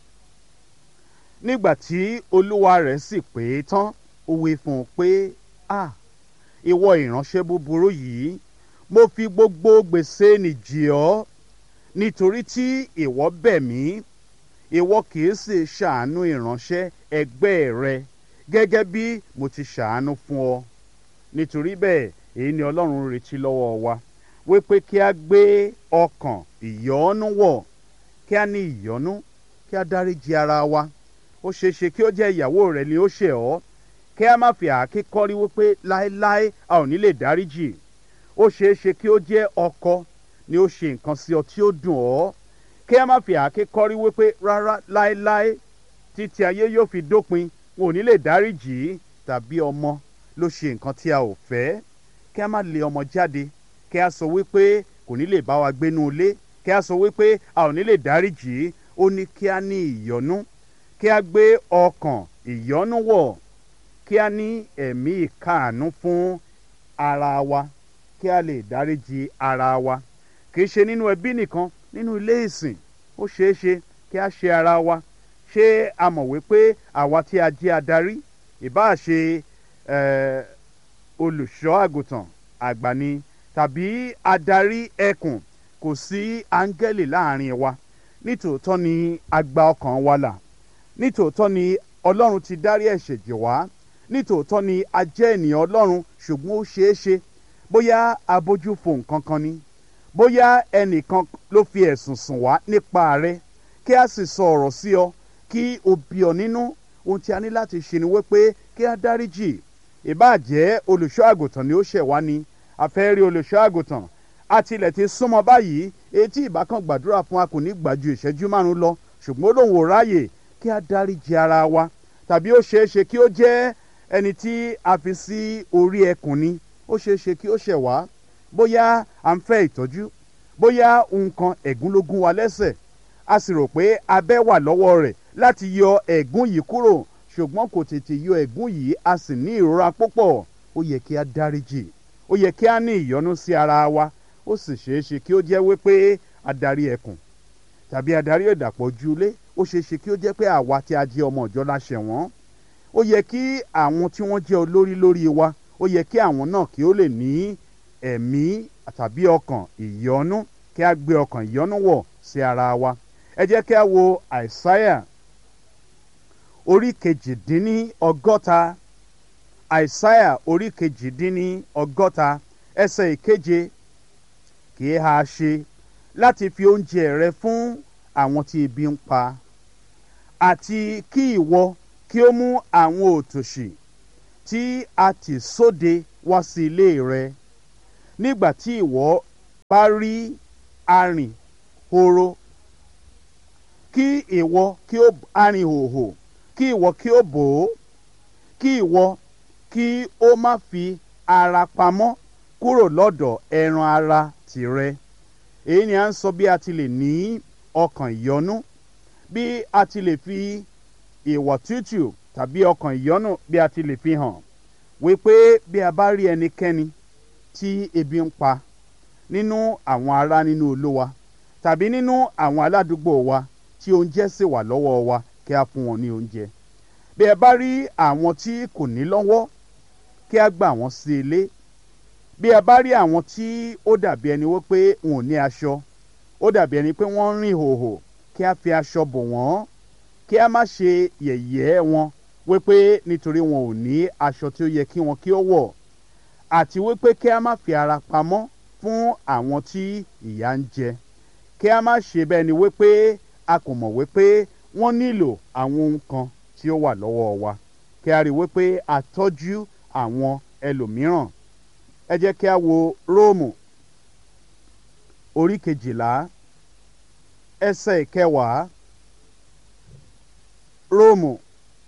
Nígbà tí olúwa rẹ̀ sì pè é tán, ó wí fún un pé, à ìwọ ìránṣẹ́ búburú yìí, mo fi gbogbo gbèsè nì jì ọ́. nítorí tí ìwọ bẹ̀ mí, ìwọ kì í sì ṣàánú ìránṣẹ́ ẹgbẹ́ rẹ gẹ́gẹ́ bí mo ti ṣàánú fún ọ. Nítorí bẹ́ẹ̀ èyí ni Ọlọ́run retí lọ́wọ́ wa, wípé kí a gbé ọkàn ìyọ́nú wọ̀, kí a ní ìyọ́nú, kí a dáríji ara wa. Ó ṣeé ṣe kí ó jẹ́ ìyàwó rẹ ni ó ṣẹ̀ ọ́, kí a má fi àáké kọ́rí wípé láéláé a ò ní lè dáríjì. Ó ṣeé ṣe kí ó jẹ́ ọkọ ni ó ṣe nǹkan sí ọ tí ó dùn ọ́, kí a má fi àáké kọ́rí wípé rárá láéláé títí ayé yóò fi dópin wọn ò ní lè dáríjì. Tàbí ọmọ ló ṣe nǹkan tí a ò fẹ́, kí a má lé ọmọ jáde, kí a sọ wípé kò ní lè bá wa gbénú ilé, kí a sọ wípé a ò ní lè dáríjì. Ó ní kí a ní ìyọ́nú, kí a gbé ọkàn ìyọ́nú wọ̀, kí a ní ẹ̀mí ìkáàánú fún ara wa, kí a lè dáríjì ara wa. Kì í ṣe nínú ẹbí nìkan, nínú ilé ìsìn ó ṣeé ṣe kí a ṣe ara wa. Ṣé a mọ̀ wípé àwa tí a jẹ́ adarí, ìbáà ṣe eh, olùṣọ́ àgùntàn àgbà ni tàbí adarí ẹkùn, kò sí áńgẹ́lì láàrin wa. Nítòótọ́ ni a gba ọkàn wa là, nítòótọ́ ni Ọlọ́run ti dárí ẹ̀ṣẹ̀ jì wá, nítòótọ́ ni a jẹ́ ènìyàn Ọlọ́run, ṣùgbọ́n ó ṣeé ṣe bóyá abójú fo nǹkan kan ni, bóyá ẹnìkan ló fi ẹ̀sùn sùn wá nípa rẹ, kí a sì sọ ọ̀rọ̀ sí ọ kí o bí ọ nínú. Ohun tí a ní láti ṣe ni wípé kí a dáríjì. Ìbáà jẹ́ olùṣọ́ àgùntàn ni ó ṣẹ̀ wá ni, a fẹ́ rí olùṣọ́ àgùntàn, a tilẹ̀ ti súnmọ́ báyìí, etí ìbákan gbàdúrà fún wa kò ní gbà ju ìṣẹ́jú márùn lọ, ṣùgbọ́n ó lóun ò ráyè. Kí a dáríjì ara wa. Tàbí ó ṣeé ṣe kí ó jẹ́ ẹni tí a fi sí orí ẹkùn ni, ó ṣeé ṣe kí ó ṣẹ̀ wá, bóyá à ń fẹ́ ìtọ́jú, bóyá nǹkan ẹ̀gún ló gún wa lẹ́sẹ̀, a sì rò pé abẹ́ wà lọ́wọ́ rẹ̀ láti yọ ẹ̀gún yìí kúrò, ṣùgbọ́n kò tètè yọ ẹ̀gún yìí, a sì ní ìrora púpọ̀. Ó yẹ kí a dáríjì, ó yẹ kí a ní ìyọ́nú sí ara wa. Ó sì ṣeé ṣe kí ó jẹ́ wípé adarí ẹkùn tàbí adarí ìdàpọ̀ ojúlé, ó ṣeé ṣe kí ó jẹ́ pé àwa tí a jẹ́ ọmọ ìjọ la ṣẹ̀ wọ́n. Ó yẹ kí àwọn tí wọ́n jẹ́ olórí lórí wa, ó yẹ kí àwọn náà kí ó lè ní ẹ̀mí tàbí ọkàn ìyọ́nú, kí a gbé ọkàn ìyọ́nú wọ̀ sí ara wa. Ẹ jẹ́ kí a wo Àìsáyà orí kejìdínní ọgọ́ta, Àìsáyà orí kejìdínní ọgọ́ta ẹsẹ̀ ìkeje. Kì í ha ṣe láti fi oúnjẹ rẹ fún àwọn tí ebi ń pa, àti kí ìwọ kí ó mú àwọn òtòṣì tí a tì sóde wá sí ilé rẹ, nígbà tí ìwọ bá rí arìn horo, kí ìwọ kí ó arìn hòhò, kí ìwọ kí ó bò ó, kí ìwọ kí ó má fi ara pamọ́ kúrò lọ́dọ̀ ẹran ara tìrẹ. Èyí ni à ń sọ bí a ti lè ní ọkàn ìyọ́nú, bí a ti lè fi ìwà tútù tàbí ọkàn ìyọ́nú bí a ti lè fi hàn, wípé bí a bá rí ẹnikẹ́ni tí ebi ń pa nínú àwọn ará nínú Olúwa tàbí nínú àwọn aládùúgbò wa tí oúnjẹ sì wà lọ́wọ́ wa, kí a fún wọn ní oúnjẹ. Bí ẹ bá rí àwọn tí kò ní lọ́wọ́, kí a gbà wọ́n sí ilé. Bí ẹ bá rí àwọn tí ó dàbí ẹni wípé wọn ò ní aṣọ, ó dàbí ẹni pé wọ́n ń rìn hòhò, kí a fi aṣọ bò wọ́n, kí a má ṣe yẹ̀yẹ́ wọn wípé nítorí wọn ò ní aṣọ tí ó yẹ kí wọn kí ó wọ̀, àti wípé kí a má fi ara pamọ́ fún àwọn tí ìyà ń jẹ. Kí a má ṣe bẹ́ẹ̀ ni wípé a kò mọ̀ wípé wọ́n nílò àwọn ohun kan tí ó wà lọ́wọ́ wa. Kí a rí wípé a tọ́jú àwọn ẹlòmíràn. Ẹ jẹ́ kí a wo Róòmù orí kejìlá ẹsẹ̀ ìkẹwàá. Róòmù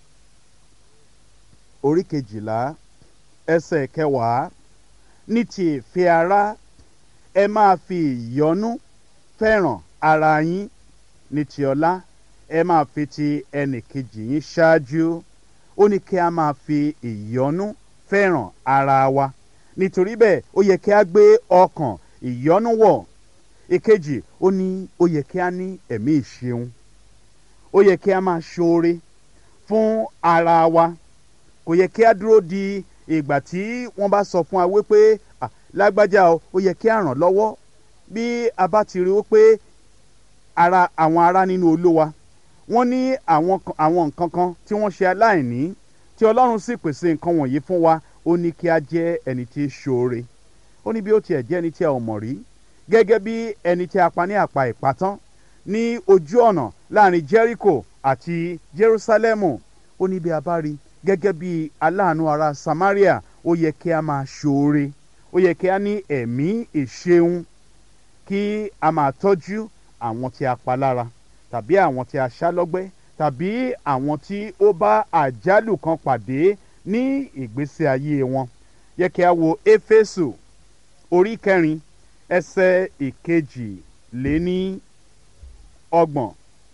orí kejìlá ẹsẹ̀ ìkẹwàá. Ní ti ìfẹ́ ara, ẹ máa fi ìyọ́nú fẹ́ràn ara yín. Ní ti ọlá, ẹ máa fi ti ẹnìkejì yín ṣáájú. Ó ní kí a máa fi ìyọ́nú fẹ́ràn ara wa. Nítorí bẹ́ẹ̀ ó yẹ kí a gbé ọkàn ìyọ́nú wọ̀. Ìkejì, ó ní ó yẹ kí a ní ẹ̀mí ìṣeun. Ó yẹ kí a máa ṣoore fún ara wa. Kò yẹ kí a dúró di ìgbà tí wọ́n bá sọ fún wa wípé lágbájá o, ó yẹ kí a ràn lọ́wọ́. Bí a bá ti rí wípé ara àwọn ará nínú Olúwa wọ́n ní àwọn àwọn nǹkan kan tí wọ́n ṣe aláìní tí Ọlọ́run sì pèsè nǹkan wọ̀nyí fún wa. Ó ní kí a jẹ́ ẹni tí í ṣoore. Ó ní bí ó tiẹ̀ jẹ́ ẹni tí a ò mọ̀ rí, gẹ́gẹ́ bí ẹni tí a pa ní àpá ìpátán ní ojú ọ̀nà láàrin Jẹ́ríkò àti Jerúsálẹ́mù. Ó ní bí a bá rí gẹ́gẹ́ bí aláàánú ará Samaria, ó yẹ kí a máa ṣoore. Ó yẹ kí a ní ẹ̀mí ìṣeun, kí a máa tọ́jú àwọn tí a pa lára tàbí àwọn tí a ṣá lọ́gbẹ́ tàbí àwọn tí ó bá àjálù kan pàdé ní ìgbésí ayé wọn. Yẹ kí a wo Éfésù orí kẹrin ẹsẹ̀ ìkejì lé ní ọgbọ̀n.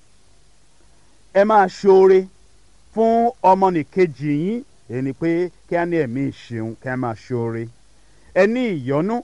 Ẹ máa ṣoore fún ọmọnìkejì yín. Èyí ni pé kí a ní ẹ̀mí ìṣeun, kí a máa ṣoore. Ẹ ní ìyọ́nú,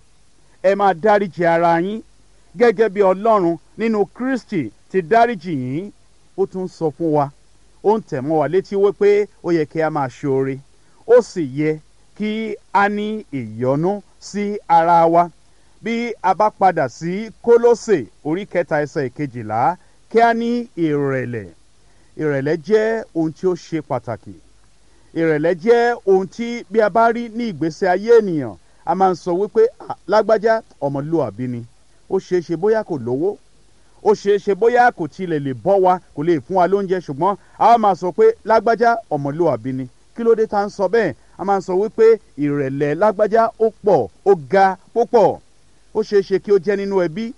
ẹ máa dáríjì ara yín gẹ́gẹ́ bí Ọlọ́run nínú Kristi ti dáríjì yín. Ó tún sọ fún wa, ó ń tẹ̀ mọ́ wa létí wípé ó yẹ kí a máa ṣoore. Ó sì yẹ kí a ní ìyọ́nú sí ara wa. Bí a bá padà sí Kólósè orí kẹta ẹsẹ̀ ìkejìlá, kí a ní ìrẹ̀lẹ̀. Ìrẹ̀lẹ̀ jẹ́ ohun tí ó ṣe pàtàkì. Ìrẹ̀lẹ̀ jẹ́ ohun tí bí a bá rí ní ìgbésí ayé ènìyàn, a máa ń sọ wípé lágbájá ọmọlúwàbí ni. Ó ṣeé ṣe bóyá kò lówó, ó ṣeé ṣe bóyá kò tilẹ̀ lè bọ́ wa, kò lè fún wa lóúnjẹ, ṣùgbọ́n a máa sọ pé lágbájá ọmọlúwàbí ni. Kí ló dé tá ń sọ bẹ́ẹ̀? A máa ń sọ wípé ìrẹ̀lẹ̀ lágbájá ó pọ̀, ó ga púpọ̀. Ó ṣeé ṣe kí ó jẹ́ nínú ẹbí,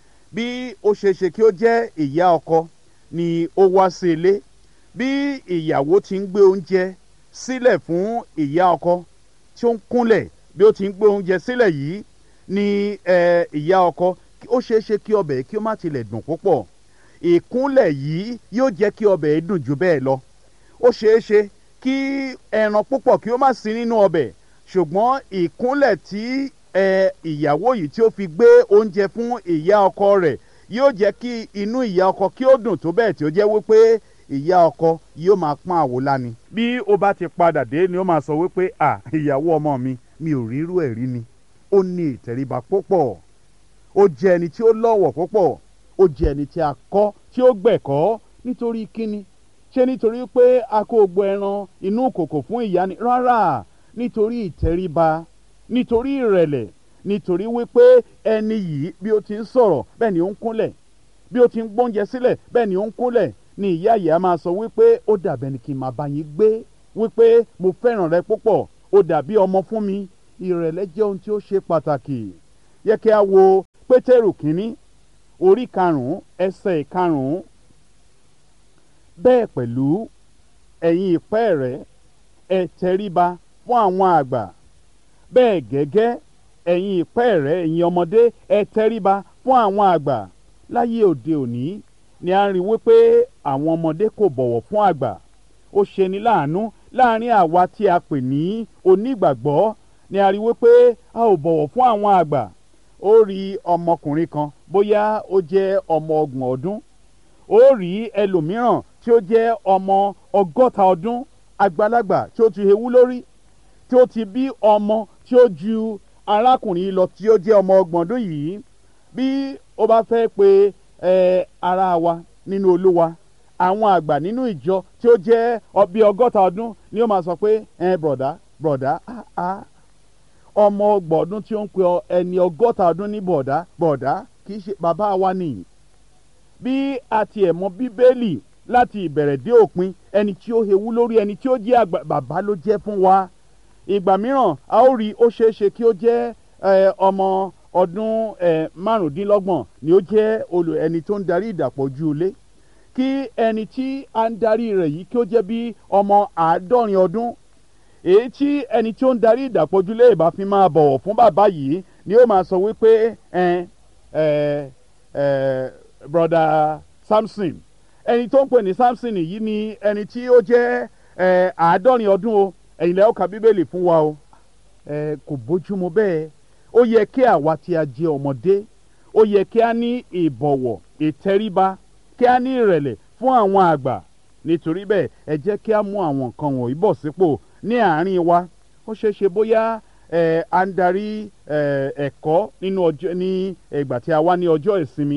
bí ó ṣeé ṣe kí ó jẹ́ ìyá ọkọ ni ó wá sí ilé, bí ìyàwó ti ń gbé oúnjẹ sílẹ̀ fún ìyá ọkọ tí ó ń kúnlẹ̀, bí ó ti ń gbé oúnjẹ sílẹ̀ yìí ni ìyá ọkọ, ó ṣeé ṣe kí ọbẹ̀ kí ó má tilẹ̀ dùn púpọ̀. Ìkúnlẹ̀ yìí yóò jẹ́ kí ọbẹ̀ dùn jù bẹ́ẹ̀ lọ. Ó ṣeé ṣe kí ẹran púpọ̀ kí ó má sí nínú ọbẹ̀, ṣùgbọ́n ìkúnlẹ̀ tí ìyàwó yìí tí ó fi gbé oúnjẹ fún ìyá ọkọ rẹ̀ yóò jẹ́ kí inú ìyá ọkọ kí ó dùn tó bẹ́ẹ̀ tí ó jẹ́ wípé ìyá ọkọ yóò máa pọ́n àwòlá ni. Bí ó bá ti padà dé ni ó máa sọ wípé à ìyàwó ọmọ mi mi ò rírú ẹ̀ rí ni. Ó ní ìtẹríba púpọ̀, ó jẹ́ ẹni tí ó lọ́wọ̀ púpọ̀, ó jẹ́ ẹni tí a kọ́ tí ó gbẹ̀kọ́. Nítorí kíni? Ṣé nítorí pé a kó gbogbo ẹran inú kòkò fún ìyá ni? Rárá, nítorí ìtẹríba, nítorí ìrẹ̀lẹ̀, nítorí wípé ẹni yìí bí ó ti ń sọ̀rọ̀ bẹ́ẹ̀ ni ó ń kúnlẹ̀, bí ó ti ń gbóúnjẹ sílẹ̀ bẹ́ẹ̀ ni ó ń kúnlẹ̀, ni ìyá yìí a máa sọ wípé ó dàbí ẹni kí n máa bá yín gbé, wípé mo fẹ́ràn rẹ púpọ̀, ó dàbí ọmọ fún mi. Ìrẹ̀lẹ̀ jẹ́ ohun tí ó ṣe pàtàkì. Yẹ kí a wo Pétérù kínní orí karùn-ún ẹsẹ̀ ìkarùn-ún. Bẹ́ẹ̀ pẹ̀lú ẹ̀yin ìpẹ́ẹ̀rẹ̀ ẹ tẹríba fún àwọn àgbà. Bẹ́ẹ̀ gẹ́gẹ́ ẹ̀yin ìpẹ́ẹ̀rẹ̀ ẹ̀yin ọmọdé ẹ tẹríba fún àwọn àgbà. Láyé òde òní ni a rí wípé àwọn ọmọdé kò bọ̀wọ̀ fún àgbà. Ó ṣeni láàánú láàrin àwa tí a pè ní onígbàgbọ́ ni a rí wípé a ò bọ̀wọ̀ fún àwọn àgbà. Ó rí ọmọkùnrin kan bóyá ó jẹ́ ọmọ ọgbọ̀n ọdún, ó rí ẹlòmíràn tí ó jẹ́ ọmọ ọgọ́ta ọdún, àgbàlagbà tí ó ti hewú lórí, tí ó ti bí ọmọ tí ó ju arákùnrin lọ tí ó jẹ́ ọmọ ọgbọ̀n ọdún yìí. Bí ó bá fẹ́ pe ẹ ara wa nínú Olúwa, àwọn àgbà nínú ìjọ tí ó jẹ́ bí ọgọ́ta ọdún ni ó máa sọ pé ẹ bọ̀dá bọ̀dá ah ah ọmọ ọgbọ̀n ọdún tí ó ń pe ẹni ọgọ́ta ọdún ní bọ̀dá bọ̀dá kì í ṣe bàbá wa nìyí. Bí a tiẹ̀ mọ Bíbélì láti ìbẹ̀rẹ̀ dé òpin, ẹni tí ó hewú lórí, ẹni tí ó jẹ́ àgbà bàbá ló jẹ́ fún wa. Ìgbà mìíràn a ó rí ó ṣeé ṣe kí ó jẹ́ ọmọ ọdún márùndínlọ́gbọ̀n ni ó jẹ́ olù ẹni tó ń darí ìdàpọ̀ ojú ilé, kí ẹni tí a ń darí rẹ̀ yìí kí ó jẹ́ bí ọmọ àádọ́rin ọdún. Èyí tí ẹni tí ó ń darí ìdàpọ̀ ojú ilé ìbá fi máa bọ̀wọ̀ fún bàbá yìí ni ó máa sọ wípé ẹ ẹ ẹ broda Samson, ẹni tó ń pè ní Samson yìí ni ẹni tí ó jẹ́ ẹ àádọ́rin ọdún o, ẹ̀yin lẹ́ ó ka Bíbélì fún wa o. ẹ kò bójúmu bẹ́ẹ̀. Ó yẹ kí àwa tí a jẹ́ ọmọdé, ó yẹ kí a ní ìbọ̀wọ̀, ìtẹríba, kí a ní ìrẹ̀lẹ̀ fún àwọn àgbà. Nítorí bẹ́ẹ̀ ẹ jẹ́ kí a mú àwọn nǹkan wọ̀nyí bọ̀ sípò ní àárín wa. Ó ṣeé ṣe bóyá ẹ à ń darí ẹ ẹ̀kọ́ nínú ọjọ́ ní ìgbà tí a wá ní ọjọ́ ìsinmi,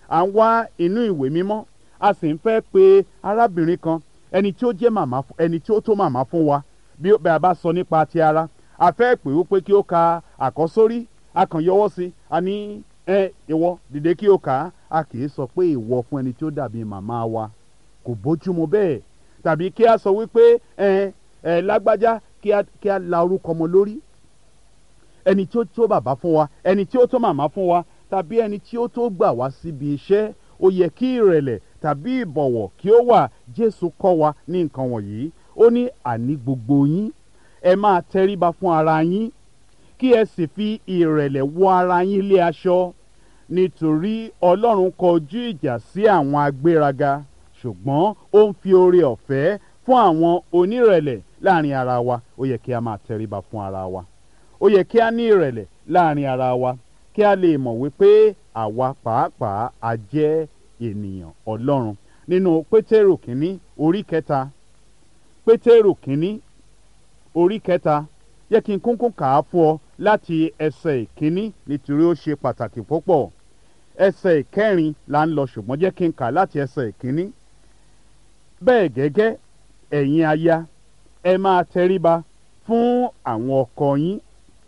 à ń wá inú ìwé mímọ́ a sì ń fẹ́ pe arábìnrin kan ẹni tí ó jẹ́ màmá ẹni tí ó tó màmá fún wa bí a bá sọ nípa ti ara a fẹ́ pè ó pé kí ó ka àkọ́sórí a kàn yọwọ́ sí a ní ẹ ìwọ dìde kí ó kà á a kì í sọ pé ìwọ fún ẹni tí ó dàbí màmá wa kò bójúmu bẹ́ẹ̀ tàbí kí a sọ wípé ẹ ẹ lágbájá kí a kí a la orúkọ ọmọ lórí ẹni tí ó tó bàbá fún wa ẹni tí ó tó màmá fún wa tàbí ẹni tí ó tó gbà wá síbi iṣẹ́ ó yẹ kí ìrẹ̀lẹ̀ tàbí ìbọ̀wọ̀ kí ó wà. Jésù kọ́ wa ní nǹkan wọ̀nyí ó ní àní gbogbo yín ẹ máa tẹríba fún ara yín kí ẹ sì fi ìrẹ̀lẹ̀ wọ ara yín lé aṣọ nítorí Ọlọ́run kọjú ìjà sí àwọn agbéraga ṣùgbọ́n ó ń fi oore ọ̀fẹ́ fún àwọn onírẹ̀lẹ̀ láàrin ara wa. Ó yẹ kí a máa tẹríba fún ara wa ó yẹ kí a ní ìrẹ̀lẹ̀ láàrin ara wa kí a lè mọ̀ wípé àwa pàápàá a jẹ́ ènìyàn Ọlọ́run. Nínú Pétérù kínní orí kẹta Pétérù kínní orí kẹta yẹ kí n kúnkún kà á fún ọ láti ẹsẹ̀ ìkíní nítorí ó ṣe pàtàkì púpọ̀. Ẹsẹ̀ ìkẹrin là ń lọ ṣùgbọ́n jẹ́ kí n kà láti ẹsẹ̀ ìkíní. Bẹ́ẹ̀ gẹ́gẹ́ ẹ̀yin aya ẹ máa tẹríba fún àwọn ọkọ yín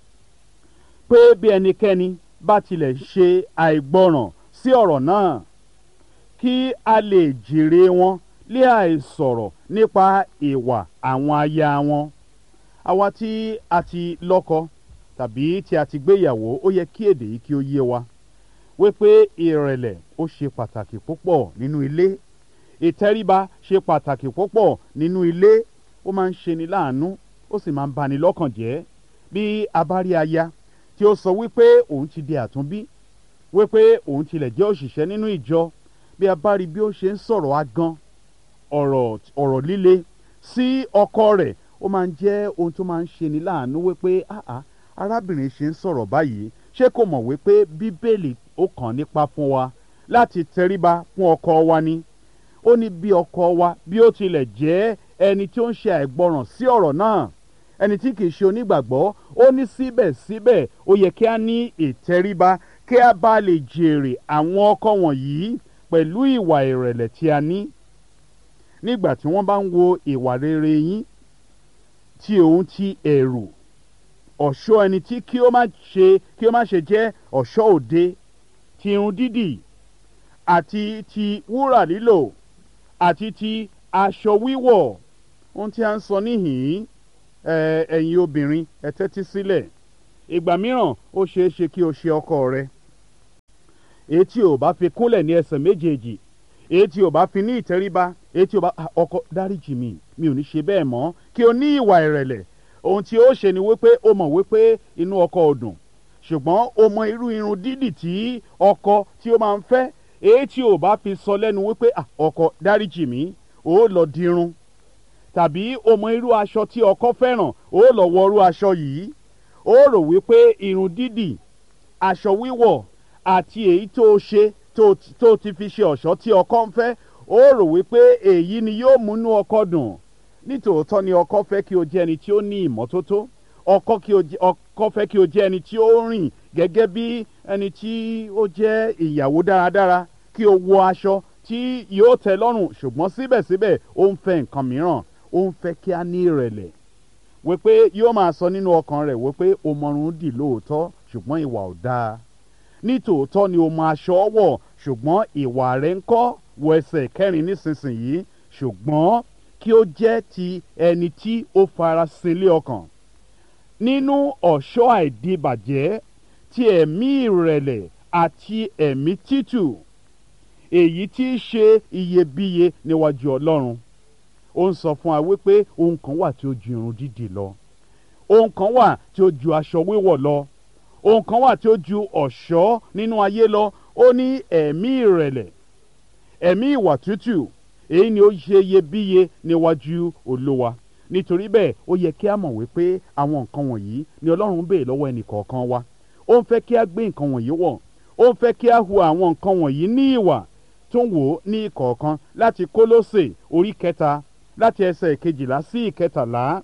pé bí ẹnikẹ́ni bá tilẹ̀ ṣe àìgbọràn sí ọ̀rọ̀ náà kí a lè jèrè wọn lé àìsọ̀rọ̀ nípa ìwà àwọn aya wọn. Àwa tí a ti lọ́kọ tàbí tí a ti gbéyàwó ó yẹ kí èdè yìí kí ó yé wa wípé ìrẹ̀lẹ̀ ó ṣe pàtàkì púpọ̀ nínú ilé. Ìtẹríba ṣe pàtàkì púpọ̀ nínú ilé. Ó máa ń ṣeni láàánú ó sì máa ń bani lọ́kàn jẹ́ bí a bá rí aya tí ó sọ wípé òun ti di àtúnbí wípé òun tilẹ̀ jẹ́ òṣìṣẹ́ nínú ìjọ bí a bá rí bí ó ṣe ń sọ̀rọ̀ agan ọ̀rọ̀ ọ̀rọ̀ líle sí ọkọ rẹ̀ ó máa ń jẹ́ ohun tó máa ń ṣeni láàánú wípé àá arábìnrin ṣe ń sọ̀rọ̀ báyìí ṣé kò mọ̀ wípé bíbélì ó kàn nípa fún wa láti tẹríba fún ọkọ wa ni. Ó ní bí ọkọ wa bí ó tilẹ̀ jẹ́ ẹni tí ó ń ṣe àìgbọràn sí ọ̀rọ̀ náà ẹni tí kìí ṣe onígbàgbọ́ ó ní síbẹ̀síbẹ̀ ó yẹ kí a ní ìtẹríba kí a bá lè jèrè àwọn ọkọ wọ̀nyí pẹ̀lú ìwà ìrẹ̀lẹ̀ tí a ní. Nígbà tí wọ́n bá ń wo ìwà rere yín tí òun ti ẹ̀rù ọ̀ṣọ́ ẹni tí kí ó má ṣe kí ó má ṣe jẹ́ ọ̀ṣọ́ òde ti irun dídì àti ti wúrà lílò àti ti aṣọ wíwọ̀. Ohun tí a ń sọ níhìn-ín ẹ̀yin obìnrin ẹ tẹ́tí sílẹ̀. Ìgbà mìíràn ó ṣeé ṣe kí o ṣe ọkọ rẹ èyí tí ò bá fi kúnlẹ̀ ní ẹsẹ̀ méjèèjì èyí tí ò bá fi ní ìtẹríba èyí tí ò bá ọkọ dáríjì mi mi ò ní ṣe bẹ́ẹ̀ mọ́ kí o ní ìwà ìrẹ̀lẹ̀. Ohun tí ó ṣe ni wípé o mọ̀ wípé inú ọkọ ò dùn ṣùgbọ́n o mọ irú irun dídì tí ọkọ tí ó máa ń fẹ́ èyí tí ò bá fi sọ lẹ́nu wípé ọkọ dáríjì mi ó lọ dirun tàbí o mọ irú aṣọ tí ọkọ fẹ́ràn ó lọ wọ irú aṣọ yìí ó rò wípé irun dídì aṣọ wíwọ̀ àti èyí tó ṣe tó ti fi ṣe ọ̀ṣọ́ tí ọkọ ń fẹ́ ó rò wípé èyí ni yóò múnú ọkọ dùn. Nítòótọ́ ni ọkọ fẹ́ kí o jẹ́ ẹni tí ó ní ìmọ́tótó ọkọ fẹ́ kí o jẹ́ ẹni tí ó rìn gẹ́gẹ́ bí ẹni tí ó jẹ́ ìyàwó dáradára kí o wọ aṣọ tí yóò tẹ́ lọ́rùn ṣùgbọ́n síbẹ̀síbẹ̀ ó ń fẹ́ nǹkan mìíràn ó ń fẹ́ kí a ní ìrẹ̀lẹ̀ wípé yóò máa sọ nínú ọkàn rẹ̀ wípé o mọrun dì lóòótọ́ ṣùgbọ́n ìwà ò dáa. Nítòótọ́ ni o mọ aṣọ wọ̀ ṣùgbọ́n ìwà rẹ̀ ń kọ́ wọ ẹsẹ̀ kẹrin nísinsìnyí ṣùgbọ́n kí ó jẹ́ ti ẹni tí ó farasin lé ọkàn nínú ọ̀ṣọ́ àìdíbàjẹ́ ti ẹ̀mí ìrẹ̀lẹ̀ àti ẹ̀mí títù èyí tí í ṣe iyebíye níwájú Ọlọ́run. Ó ń sọ fún wa wípé ohun kan wà tí ó ju irun dídì lọ ohun kan wà tí ó ju aṣọ wíwọ̀ lọ ohun kan wà tí ó ju ọ̀ṣọ́ nínú ayé lọ. Ó ní ẹ̀mí ìrẹ̀lẹ̀ ẹ̀mí ìwà tútù èyí ni ó ṣe iyebíye níwájú Olúwa. Nítorí bẹ́ẹ̀ ó yẹ kí a mọ̀ wípé àwọn nǹkan wọ̀nyí ni Ọlọ́run béè lọ́wọ́ ẹnì kọ̀ọ̀kan wa. Ó ń fẹ́ kí a gbé nǹkan wọ̀nyí wọ̀ ó ń fẹ́ kí a hu àwọn nǹkan wọ̀nyí ní ìwà tó ń wò ó ní ìkọ̀ọ̀kan láti Kólósè orí kẹta láti ẹsẹ̀ ìkejìlá sí ìkẹtàlá.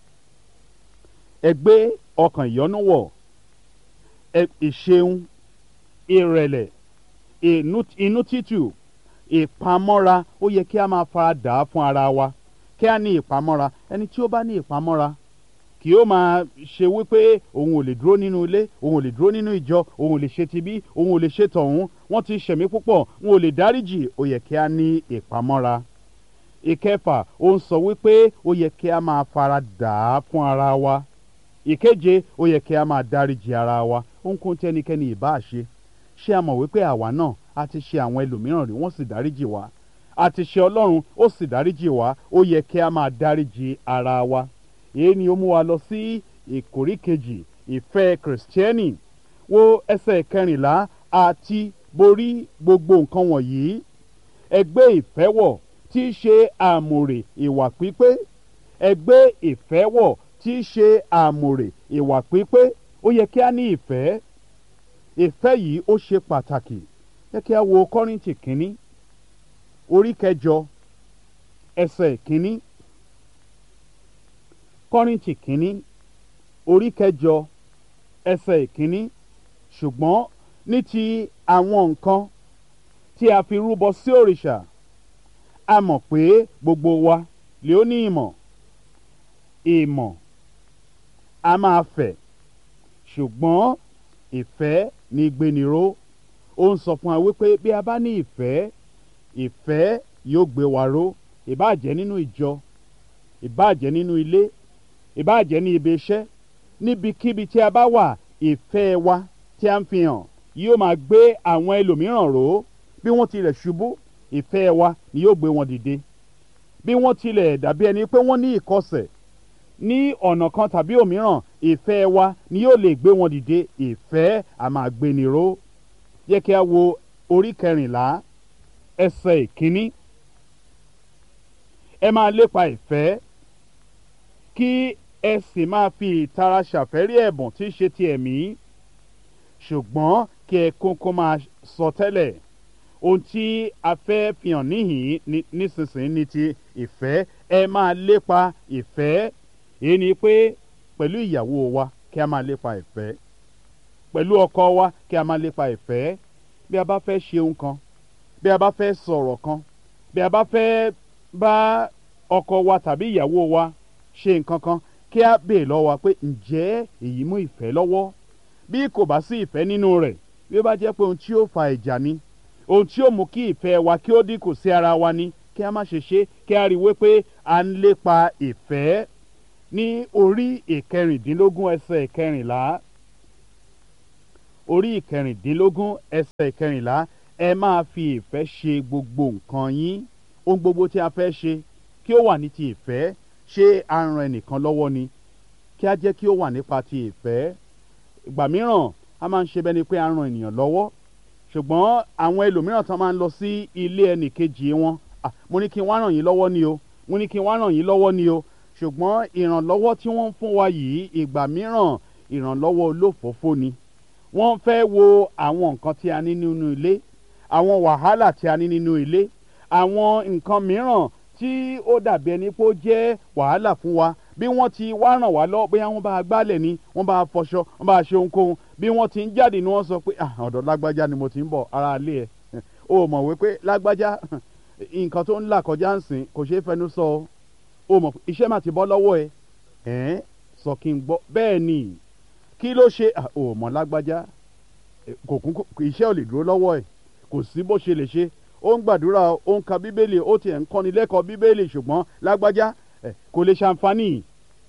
Ẹ gbé ọkàn ìyọ́nú wọ̀ ìṣeun ìrẹ̀lẹ̀ inú títù, ìpamọ́ra. Ó yẹ kí a máa fara dà á fún ara wa, kí a ní ìpamọ́ra. Ẹni tí ó bá ní ìpamọ́ra kì yóò máa ṣe wípé òun ò lè dúró nínú ilé, òun ò lè dúró nínú ìjọ, òun ò lè ṣe tibí, òun ò lè ṣe tọ̀hún, wọ́n ti ṣẹ̀mí púpọ̀, wọn ò lè dáríjì. Ó yẹ kí a ní ìpamọ́ra. Ìkẹfà, ó ń sọ wípé ó yẹ kí a máa fara dà á fún ara wa. Ìkeje, ó yẹ kí a máa dáríjì ara wa. Ohunkóhun tí ẹnikẹ́ni ìbá ṣe, ṣé a mọ̀ wípé àwa náà a ti ṣe àwọn ẹlòmíràn rí, wọ́n sì dáríjì wá. A ti ṣe Ọlọ́run, ó sì dáríjì wá. Ó yẹ kí a máa dáríjì ara wa. Èyí ni ó mú wa lọ sí ìkórí kejì, ìfẹ́ Kìrìsìtẹ́nì. Wo ẹsẹ̀ kẹrìnlá, àti borí gbogbo nǹkan wọ̀nyí, ẹ gbé ìfẹ́ wọ̀ tí í ṣe àmùrè ìwà pípé. Ẹ gbé ìfẹ́ wọ̀ tí í ṣe àmùrè ìwà pípé. Ó yẹ kí a ní ìfẹ́. Ìfẹ́ yìí ó ṣe pàtàkì. Ẹ kí a wo Kọ́ríńtì kínní orí kẹjọ ẹsẹ̀ kínní. Kọ́ríńtì kínní orí kẹjọ ẹsẹ̀ kínní. Ṣùgbọ́n ní ti àwọn nǹkan tí a fi rúbọ sí òrìṣà, a mọ̀ pé gbogbo wa lè ó ní ìmọ̀. Ìmọ̀ a máa fẹ̀, ṣùgbọ́n ìfẹ́ ni gbéniró. Ó ń sọ fún wa wípé bí a bá ní ìfẹ́, ìfẹ́ yóò gbé wa ró. Ìbáà jẹ́ nínú ìjọ, ìbáà jẹ́ nínú ilé, ìbáà jẹ́ ní ibi iṣẹ́, níbikíbi tí a bá wà, ìfẹ́ wa tí a ń fi hàn yóò máa gbé àwọn ẹlòmíràn ró. Bí wọ́n tilẹ̀ ṣubú, ìfẹ́ wa ni yóò gbé wọn dìde. Bí wọ́n tilẹ̀ dàbí ẹni pé wọ́n ní ìkọsẹ̀ ní ọ̀nà kan tàbí òmíràn, ìfẹ́ wa ni yóò lè gbé wọn dìde. Ìfẹ́ a máa gbéni ró. Yẹ kí a wo orí kẹrìnlá ẹsẹ̀ ìkíní. Ẹ máa lépa ìfẹ́, kí ẹ sì máa fi ìtara ṣàfẹ́rí ẹ̀bùn tí í ṣe ti ẹ̀mí, ṣùgbọ́n kí ẹ kúnkún máa sọ tẹ́lẹ̀. Ohun tí a fẹ́ fi hàn níhìn nísinsìnyí ni ti ìfẹ́. Ẹ máa lépa ìfẹ́. Èyí ni pé pẹ̀lú ìyàwó wa kí a máa lépa ìfẹ́, pẹ̀lú ọkọ wa kí a máa lépa ìfẹ́. Bí a bá fẹ́ ṣe ohun kan, bí a bá fẹ́ sọ̀rọ̀ kan, bí a bá fẹ́ bá ọkọ wa tàbí ìyàwó wa ṣe nǹkan kan, kí a béè lọ́wọ́ wa pé ǹjẹ́ èyí mú ìfẹ́ lọ́wọ́? Bí kò bá sí ìfẹ́ nínú rẹ̀, bí ó bá jẹ́ pé ohun tí ó fa ìjà ni, ohun tí ó mú kí ìfẹ́ wa kí ó dínkù sí ara wa ni, kí a má ṣe ṣe. Kí a rí wípé à ń lépa ìfẹ́. Ní orí ìkẹrìndínlógún ẹsẹ̀ ìkẹrìnlá, orí ìkẹrìndínlógún ẹsẹ̀ ìkẹrìnlá, ẹ máa fi ìfẹ́ ṣe gbogbo nǹkan yín. Ohun gbogbo tí a fẹ́ ṣe kí ó wà ní ti ìfẹ́. Ṣé a ran ẹnìkan lọ́wọ́ ni? Kí a jẹ́ kí ó wà nípa ti ìfẹ́. Ìgbà mìíràn a máa ń ṣe bẹ́ẹ̀ ni pé a ran ènìyàn lọ́wọ́, ṣùgbọ́n àwọn ẹlòmíràn tán máa ń lọ sí ilé ẹnì kejì wọn. Ah, mo ní kí n wá ràn yín lọ́wọ́ ni o, mo ní kí n wá ràn yín lọ́wọ́ ni o. Ṣùgbọ́n ìrànlọ́wọ́ tí wọ́n ń fún wa yìí, ìgbà mìíràn ìrànlọ́wọ́ olófòófó ni. Wọ́n fẹ́ wo àwọn nǹkan tí a ní nínú ilé, àwọn wàhálà tí a ní nínú ilé, àwọn nǹkan mìíràn tí ó dàbí ẹni pé ó jẹ́ wàhálà fún wa. Bí wọ́n ti wá ràn wá lọ́wọ́, bóyá wọ́n bá a gbálẹ̀ ni, wọ́n bá a fọṣọ, wọ́n bá a ṣe ohunkóhun, bí wọ́n ti ń jáde ni wọ́n sọ pé ah ọ̀dọ̀ lágbájá ni mo ti ń bọ̀, ara ilé ẹ̀. O mọ̀ wípé lágbájá nǹkan tó ń là kọjá ń sìn kò ṣeé fẹnu sọ o. O mọ̀ iṣẹ́ mà ti bọ́ lọ́wọ́ ẹ. Ẹ̀ẹ́n sọ kí n gbọ́. Bẹ́ẹ̀ ni, kí ló ṣe? O mọ̀ lágbájá kò kún iṣẹ́ ò lè dúró lọ́wọ́ ẹ̀, kò sí bó ṣe lè ṣe. Ó ń gbàdúrà, ó ń ka bíbélì, ó tiẹ̀ ń kọ́ni lẹ́kọ̀ọ́ bíbélì, ṣùgbọ́n lágbájá kò lè ṣàǹfààní.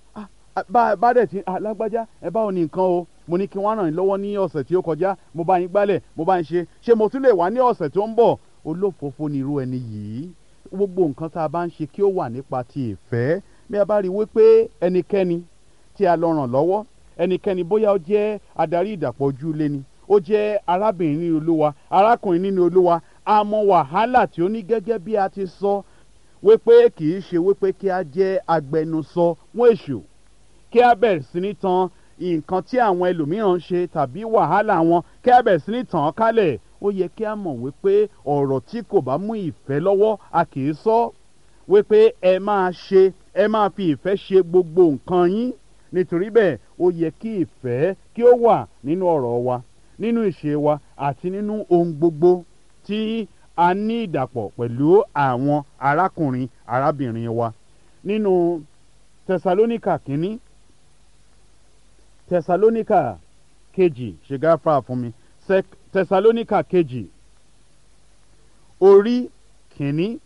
Bá dẹ̀ tí lágbájá ẹ báwo ni nǹkan o, mo ní kí wọ́n ràn yín lọ́wọ́ ní ọ̀sẹ̀ tí ó kọjá, mo bá yín gbálẹ̀, mo bá yín ṣe, ṣé mo tún lè wá ní ọ̀sẹ̀ tó ń bọ̀? Olófòófó ni irú ẹni yìí. Gbogbo nǹkan tá a bá ń ṣe kí ó wà nípa ti ìfẹ́. Bí a bá rí wípé ẹnikẹ́ni tí a lọ ràn lọ́wọ́, ẹnikẹ́ni bóyá ó jẹ́ adarí ìdàpọ̀ ojú ilé ni, ó jẹ́ arábìnrin nínú Olúwa, arákùnrin nínú Olúwa, a mọ wàhálà tí ó ní gẹ́gẹ́ bí a ti sọ wípé kì í ṣe wípé kí a jẹ́ agbẹnusọ fún èṣù, kí a bẹ̀rẹ̀ sí ní tan nǹkan tí àwọn ẹlòmíràn ń ṣe tàbí wàhálà wọn, kí a bẹ̀rẹ̀ sí ní tàn án kálẹ̀. Ó yẹ kí a mọ̀ wípé ọ̀rọ̀ tí kò bá mú ìfẹ́ lọ́wọ́ a kì í sọ. Wípé ẹ máa ṣe, ẹ máa fi ìfẹ́ ṣe gbogbo nǹkan yín. Nítorí bẹ́ẹ̀ ó yẹ kí ìfẹ́ kí ó wà nínú ọ̀rọ̀ wa, nínú ìṣe wa àti nínú ohun gbogbo. tí a ní ìdàpọ̀ pẹ̀lú àwọn arákùnrin arábìnrin wa nínú tẹsalóníkà kínní tẹsalóníkà kejì ṣe gáfárà fún mi tẹsalóníkà kejì orí kínní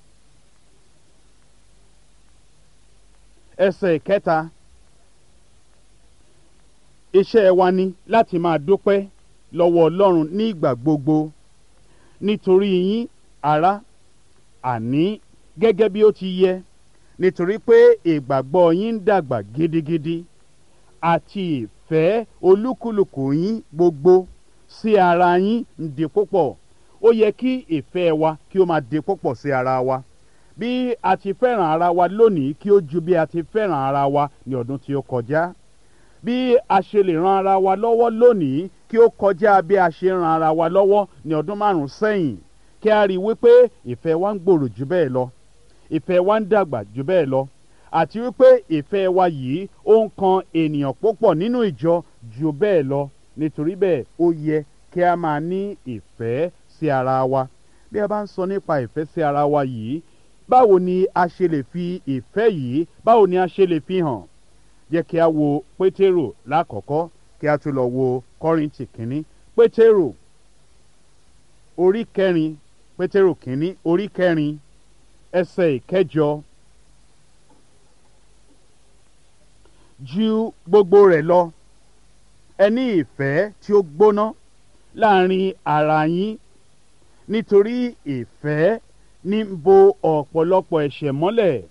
ẹsẹ̀ kẹta iṣẹ́ wa ni láti máa dúpẹ́ lọ́wọ́ Ọlọ́run ní ìgbà gbogbo nítorí yín ará àní gẹ́gẹ́ bí ó ti yẹ nítorí pé ìgbàgbọ́ yín ń dàgbà gidigidi àti ìfẹ́ olúkúlùkù yín gbogbo sí ara yín ń di púpọ̀. Ó yẹ kí ìfẹ́ wa kí ó máa di púpọ̀ sí ara wa. Bí a ti fẹ́ràn ara wa lónìí kí ó ju bí a ti fẹ́ràn ara wa ní ọdún tí ó kọjá. Bí a ṣe lè ran ara wa lọ́wọ́ lónìí kí ó kọjá bí a ṣe ran ara wa lọ́wọ́ ní ọdún márùn-ún sẹ́yìn. Kí a rí i wípé ìfẹ́ wa ń gbòòrò jù bẹ́ẹ̀ lọ. Ìfẹ́ wa ń dàgbà jù bẹ́ẹ̀ lọ. Àti wípé ìfẹ́ wa yìí ó ń kan ènìyàn púpọ̀ nínú ìjọ jù bẹ́ẹ̀ lọ. Nítorí bẹ́ẹ̀ ó yẹ kí a máa ní ìfẹ́ sí ara wa. Bí a bá ń sọ nípa ìfẹ́ sí ara wa yìí, báwo ni a ṣe lè fi ìfẹ́ yìí báwo ni a ṣe lè fi hàn? Jẹ́ kí a wo Pétérù lákọ̀ọ́kọ́ kí a tún lọ wo Kọ́ríńtì kínní. Pétérù orí kẹrin Pétérù kínní orí kẹrin ẹsẹ̀ ìkẹjọ. Ju gbogbo rẹ̀ lọ ẹ ní ìfẹ́ tí ó gbóná láàrin ara yín nítorí ìfẹ́ ní ń bo ọ̀pọ̀lọpọ̀ ẹ̀ṣẹ̀ mọ́lẹ̀.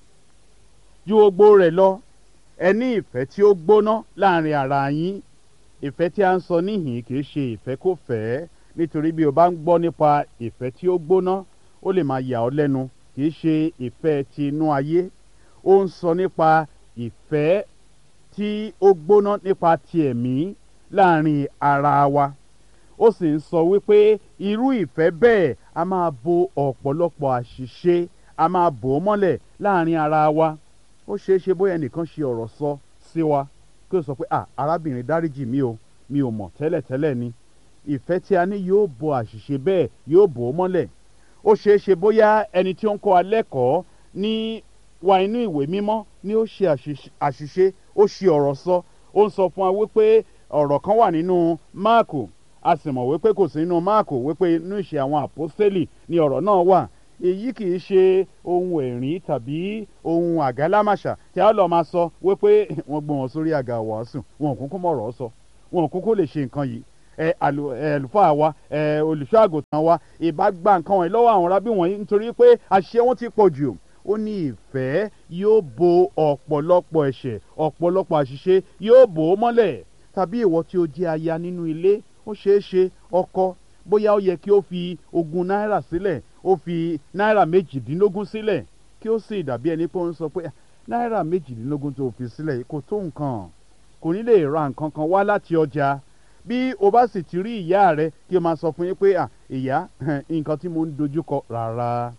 Ju gbogbo rẹ̀ lọ ẹ ní ìfẹ́ tí ó gbóná láàrin ara yín. Ìfẹ́ tí a ń sọ níhìn kì í ṣe ìfẹ́ kò fẹ́, nítorí bí o bá ń gbọ́ nípa ìfẹ́ tí ó gbóná ó lè máa yà ọ́ lẹ́nu. Kì í ṣe ìfẹ́ ti inú ayé. Ó ń sọ nípa ìfẹ́ tí ó gbóná nípa ti ẹ̀mí láàrin ara wa. Ó sì ń sọ wípé irú ìfẹ́ bẹ́ẹ̀ a máa bo ọ̀pọ̀lọpọ̀ àṣìṣe, a máa bò ó mọ́lẹ̀ láàrin ara wa. Ó ṣeé ṣe bóyá ẹnìkan ṣe ọ̀rọ̀ sọ sí wa kí ó sọ pé ah arábìnrin dáríjì mi o, mi ò mọ̀ tẹ́lẹ̀tẹ́lẹ̀ ni. Ìfẹ́ tí a ní yóò bo àṣìṣe bẹ́ẹ̀, yóò bò ó mọ́lẹ̀. Ó ṣeé ṣe bóyá ẹni tí ó ń kọ́ wa lẹ́kọ̀ọ́ ní wa inú ìwé mímọ́ ni ó ṣe àṣìṣe, ó ṣe ọ̀rọ̀ sọ. Ó ń sọ fún wa wípé ọ̀rọ̀ kan wà nínú Máàkù, a sì mọ̀ wípé kò sí nínú Máàkù, wípé inú ìṣe àwọn àpọ́sítélì ni ọ̀rọ̀ náà wà. Èyí kì í ṣe ohun ẹ̀rín tàbí ohun àgálámàṣà tí a lọ máa sọ wípé wọ́n gbé wọn sórí àga wàásù, wọn ò kúkú mọ̀rọ̀ sọ, wọn ò kúkú lè ṣe nǹkan yìí. ẹ àlùfáà wa ẹ olùṣọ́ àgùntàn wa ìbá gba nǹkan wọ̀nyí lọ́wọ́ àwọn rábí wọ̀nyí nítorí pé àṣẹ wọn ti pọ̀ jù. Ó ní ìfẹ́ yóò bo ọ̀pọ̀lọpọ̀ ẹ̀ṣẹ̀, ọ̀pọ̀lọpọ̀ àṣìṣe yóò bò ó mọ́lẹ̀. Tàbí ìwọ tí ó jẹ́ aya nínú ilé, ó ṣeé ṣe ọkọ bóyá ó yẹ kí ó fi ogún náírà sílẹ̀, ó fi náírà méjìdínlógún sílẹ̀, kí ó sì dàbí ẹni pé ó ń sọ pé náírà méjìdínlógún tó fi sílẹ̀ yìí kò tó nǹkan, kò ní lè ra nǹkan kan wá láti ọjà. Bí o bá sì ti rí ìyá rẹ kí o máa sọ fún yín pé à ìyá nǹkan tí mo ń dojúkọ rárá.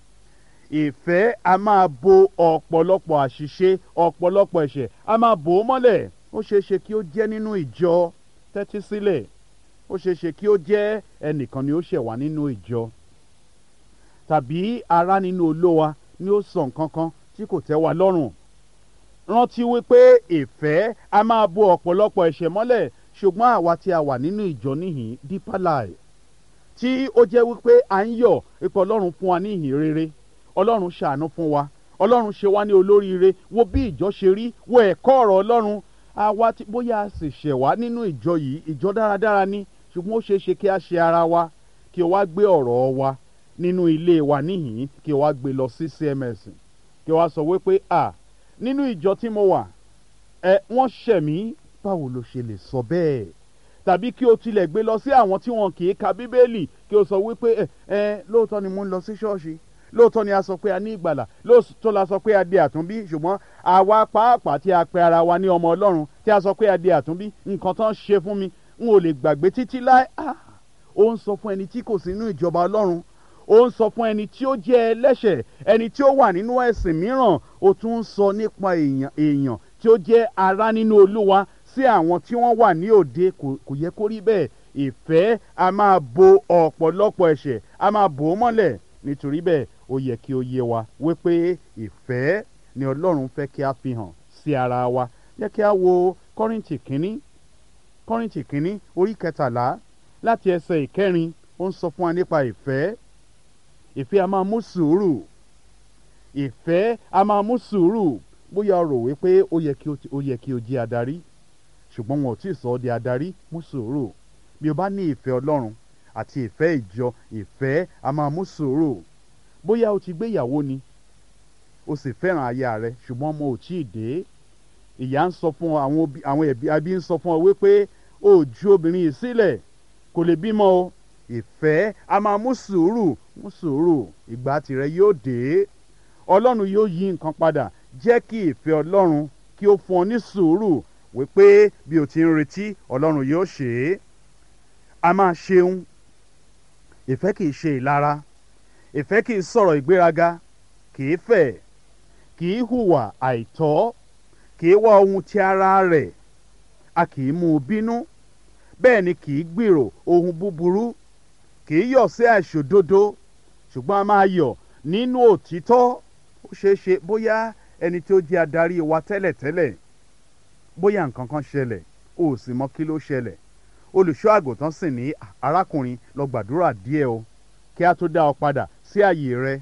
Ìfẹ́ a máa bo ọ̀pọ̀lọpọ̀ àṣìṣe, ọ̀pọ̀lọpọ̀ ẹ̀ṣẹ̀ a máa bò ó mọ́lẹ̀. Ó ṣeé ṣe kí ó jẹ́ nínú ìjọ, tẹ́tí sílẹ̀. Ó ṣeé ṣe kí ó jẹ́ ẹnìkan ni ó ṣẹ̀ wá nínú ìjọ, tàbí ará nínú Olúwa ni ó sọ nǹkan kan tí kò tẹ́ wa lọ́rùn. Rántí wípé ìfẹ́ a máa bo ọ̀pọ̀lọpọ̀ ẹ̀ṣẹ̀ mọ́lẹ̀. Ṣùgbọ́n àwa tí a wà nínú ìjọ níhìn Deeper Life, tí ó jẹ́ wípé à ń yọ̀ ipò Ọlọ́run fún wa ní ìhìn rere, Ọlọ́run ṣàánú fún wa, Ọlọ́run ṣe wá ní olóríire, wo bí ìjọ ṣe rí, wo ẹ̀kọ́ ọ̀rọ̀ Ọlọ́run. Àwa tí bóyá a sì ṣẹ̀ wá nínú ìjọ yìí, ìjọ dáradára ni, ṣùgbọ́n ó ṣeé ṣe kí a ṣe ara wa, kí o wá gbé ọ̀rọ̀ wa nínú ilé wa níhìn, kí o wá gbé lọ sí C M S, kí o wá sọ wípé à nínú ìjọ tí mo wà ẹ wọ́n ṣẹ̀ mí. Báwo lo ṣe lè sọ bẹ́ẹ̀? Tàbí kí o tilẹ̀ gbé lọ sí àwọn tí wọn kì í ka Bíbélì, kí o sọ wípé ẹ ẹ lóòótọ́ ni mo ń lọ sí ṣọ́ọ̀ṣì, lóòótọ́ ni a sọ pé a ní ìgbàlà, lóòótọ́ la sọ pé a di àtúnbí, ṣùgbọ́n àwa pàápàá tí a pe ara wa ní ọmọ Ọlọ́run, tí a sọ pé a di àtúnbí, nǹkan tán ṣe fún mi n ò lè gbàgbé títí láé. Ó ń sọ fún ẹni tí kò sí nínú ìjọba Ọlọ́run, ó ń sọ fún ẹni tí ó jẹ́ ẹlẹ́ṣẹ̀, ẹni tí ó wà nínú ẹ̀sìn mìíràn. Ó tún ń sọ nípa èèyàn èèyàn tí ó jẹ́ ará nínú Olúwa sí àwọn tí wọ́n wà ní òde. Kò yẹ kó rí bẹ́ẹ̀. Ìfẹ́ a máa bo ọ̀pọ̀lọpọ̀ ẹ̀ṣẹ̀, a máa bò ó mọ́lẹ̀. Nítorí bẹ́ẹ̀ ó yẹ kí ó yé wa wípé ìfẹ́ ni Ọlọ́run fẹ́ kí a fi hàn sí ara wa. Jẹ́ kí a wo Kọ́ríńtì kínní Kọ́ríńtì kínní orí kẹtàlá láti ẹsẹ̀ ìkẹrin. Ó ń sọ fún wa nípa ìfẹ́. Ìfẹ́ a máa mú sùúrù. Ìfẹ́ a máa mú sùúrù. Bóyá o rò wípé ó yẹ kí o ti- ó yẹ kí o jẹ́ adarí, ṣùgbọ́n wọn ò tí ì sọ ọ́ di adarí. Mú sùúrù. Bí o bá ní ìfẹ́ Ọlọ́run àti ìfẹ́ ìjọ, ìfẹ́ a máa mú sùúrù. Bóyá o ti gbéyàwó ni, o sì fẹ́ràn aya rẹ, ṣùgbọ́n ọmọ ò tí ì dé. Ìyá ń sọ fún ọ, àwọn òbí- àwọn ẹbí abí ń sọ fún ọ wípé o ò ju obìnrin yìí sílẹ̀, kò lè bímọ o. Ìfẹ́ a máa mú sùúrù. Mú sùúrù. Ìgbà tirẹ̀ yóò dé. Ọlọ́run yóò yí nǹkan padà. Jẹ́ kí ìfẹ́ Ọlọ́run kí ó fún ọ ní sùúrù wípé bí o ti ń retí, Ọlọ́run yóò ṣe é. A máa ṣeun. Ìfẹ́ kì í ṣe ìlara. Ìfẹ́ kì í sọ̀rọ̀ ìgbéraga. Kì í fẹ̀. Kì í hùwà àìtọ́. Kì í wá ohun ti ara rẹ̀. A kì í mú un bínú. Bẹ́ẹ̀ ni kì í gbèrò ohun búburú. Kì í yọ̀ sí àìṣòdodo, ṣùgbọ́n a máa yọ̀ nínú òtítọ́. Ó ṣeé ṣe bóyá ẹni tí ó jẹ́ adarí wa tẹ́lẹ̀tẹ́lẹ̀, bóyá nǹkan kan ṣẹlẹ̀, o ò sì mọ kí ló ṣẹlẹ̀. Olùṣọ́ àgùntàn sì ní, arákùnrin, lọ gbàdúrà díẹ̀ o kí a tó dá ọ padà sí ààyè rẹ.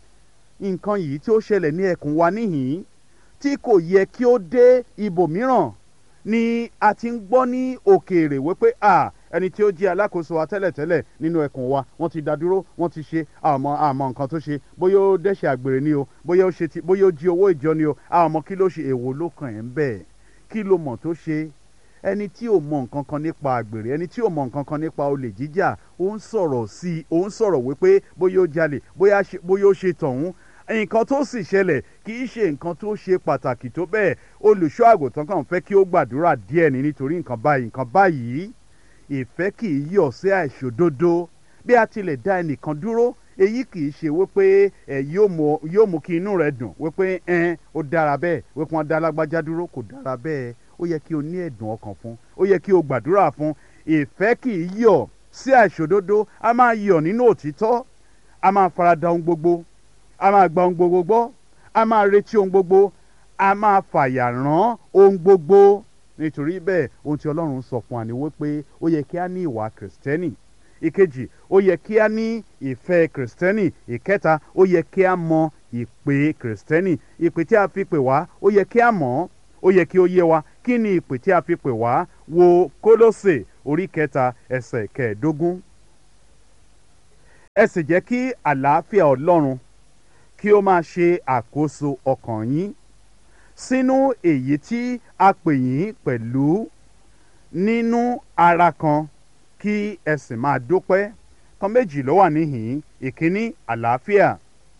Nǹkan yìí tí ó ṣẹlẹ̀ ní ẹkùn wa níhìn-ín tí kò yẹ kí ó dé ibòmíràn ni a ti ń gbọ́ ní òkèèrè wípé à ẹni tí ó jẹ́ alákòóso wa tẹ́lẹ̀tẹ́lẹ̀ nínú ẹkùn wa wọ́n ti dá dúró, wọ́n ti ṣe àmọ́ àmọ́ nǹkan tó ṣe, bóyá ó dẹ́ṣẹ̀ àgbèrè ni o, bóyá ó ṣe ti bóyá ó jí owó ìjọ ni o, àmọ́ kí ló ṣe, èwo ló kàn ẹ́ ń bẹ̀, kí ló mọ̀ tó ṣe. Ẹni tí ò mọ nǹkan kan nípa àgbèrè, ẹni tí ò mọ nǹkan kan nípa olè jíjà, ó ń sọ̀rọ̀ sí i, ó ń sọ̀rọ̀ wípé bóyá ó jalè, bóyá ṣe- bóyá ó ṣe tọ̀hún. Nǹkan tó sì ṣẹlẹ̀ kì í ṣe nǹkan tó ṣe pàtàkì tó bẹ́ẹ̀. Olùṣọ́ àgùntàn kàn fẹ́ kí ó gbàdúrà díẹ̀ ni nítorí nǹkan báyìí nǹkan báyìí. Ìfẹ́ kì í yọ̀ sí àìṣòdodo. Bí a tilẹ̀ dá ẹnìkan dúró, èyí kì í ṣe wípé ẹ yóò mú yóò mú kí inú rẹ dùn wípé ẹn ó dára bẹ́ẹ̀, wípé wọ́n dá lágbájá dúró, kò dára bẹ́ẹ̀. Ó yẹ kí o ní ẹ̀dùn ọkàn fún, ó yẹ kí o gbàdúrà fún. Ìfẹ́ kì í yọ̀ sí àìṣòdodo. A máa yọ̀ nínú òtítọ́. A máa farada ohun gbogbo. A máa gba ohun gbogbo gbọ́. A máa retí ohun gbogbo. A máa fàyà rán ohun gbogbo. Nítorí bẹ́ẹ̀ ohun tí Ọlọ́run sọ fún wa ni wípé ó yẹ kí a ní ìwà Kìrìsìtẹ́nì. Ìkejì, ó yẹ kí a ní ìfẹ́ Kìrìsìtẹ́nì. Ìkẹta, ó yẹ kí a mọ ìpè Kìrìsìtẹ́nì. Ìpè tí a fi pè wá, ó yẹ kí a mọ̀ ọ́. Ó yẹ kí ó yé wa kí ni ìpè tí a fi pè wá. Wo Kólósè orí kẹta ẹsẹ̀ kẹẹ̀ẹ́dógún. Ẹ sì jẹ́ kí àlàáfíà Ọlọ́run kí ó máa ṣe àkóso ọkàn yín sínú èyí tí a pè yín pẹ̀lú nínú ara kan, kí ẹ sì máa dúpẹ́. Kan méjì ló wà níhìn-ín. Ìkíní, àlàáfíà.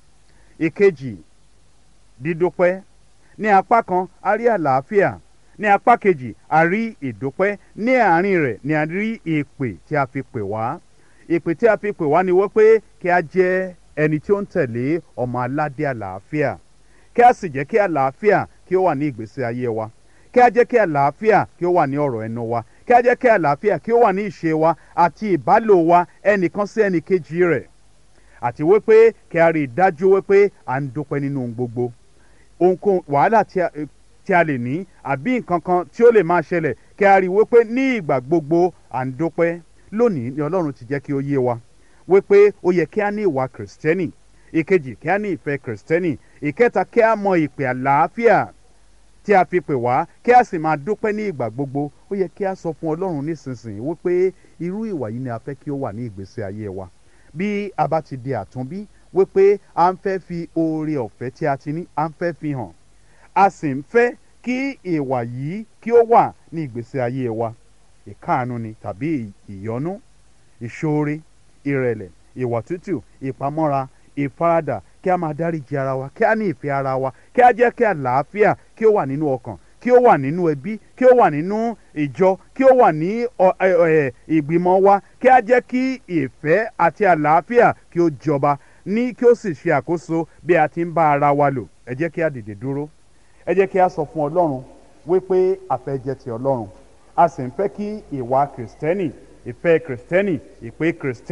Ìkejì, dídúpẹ́. Ní apá kan a rí àlàáfíà, ní apá kejì a rí ìdúpẹ́. Ní àárín rẹ̀ ni a rí ìpè tí a fi pè wá. Ìpè tí a fi pè wá ni wípé kí a jẹ́ ẹni tí ó ń tẹ̀lé ọmọ aládé àlàáfíà. Kí a sì jẹ́ kí àlàáfíà kí ó wà ní ìgbésí ayé wa. Kí a jẹ́ kí àlàáfíà kí ó wà ní ọ̀rọ̀ ẹnu wa. Kí a jẹ́ kí àlàáfíà kí ó wà ní ìṣe wa àti ìbálò wa ẹnìkan sí ẹnìkejì rẹ̀. Àti wípé kí a rí i dájú wípé à ń dúpẹ́ nínú ohun gbogbo. Ohunkóhun wàhálà tí a tí a lè ní àbí nǹkan kan tí ó lè máa ṣẹlẹ̀, kí a rí i wípé ní ìgbà gbogbo à ń dúpẹ́. Lónìí ni Ọlọ́run ti jẹ́ kí ó yé wa wípé ó yẹ kí a ní ìwà Kìrìsìtẹ́nì. Ìkejì, kí a ní ìfẹ́ Kìrìsìtẹ́nì. Ìkẹta, kí a mọ ìpè àlàáfíà tí a fi pè wá, kí a sì máa dúpẹ́ ní ìgbà gbogbo. Ó yẹ kí a sọ fún Ọlọ́run nísinsìnyí wípé irú ìwà yìí ni a fẹ́ kí ó wà ní ìgbésí ayé wa. Bí a bá ti di àtúnbí, wípé a ń fẹ́ fi oore ọ̀fẹ́ tí a ti ní, a ń fẹ́ fi hàn. A sì ń fẹ́ kí ìwà yìí kí ó wà ní ìgbésí ayé wa. Ìkáàánú ni tàbí ìyọ́nú, ìṣoore, ìrẹ̀lẹ̀, ìwà tútù, ìpamọ́ra, ìfaradà, kí a máa dáríjì ara wa, kí a ní ìfẹ́ ara wa, kí a jẹ́ kí àlàáfíà kí ó wà nínú ọkàn, kí ó wà nínú ẹbí, kí ó wà nínú ìjọ, kí ó wà ní ìgbìmọ̀ wa, kí a jẹ́ kí ìfẹ́ àti àlàáfíà kí ó jọba ní kí ó sì ṣe àkóso bí a ti ń bá ara wa lò. Ẹ jẹ́ kí a dìde dúró. Ẹ jẹ́ kí a sọ fún Ọlọ́run wípé a fẹ́ jẹ́ ti Ọlọ́run. A sì ń fẹ́ kí ìwà Kìrìsìtẹ́nì, ìfẹ́ Kìrìsìtẹ́nì, ìpè Kìrìsìtẹ́nì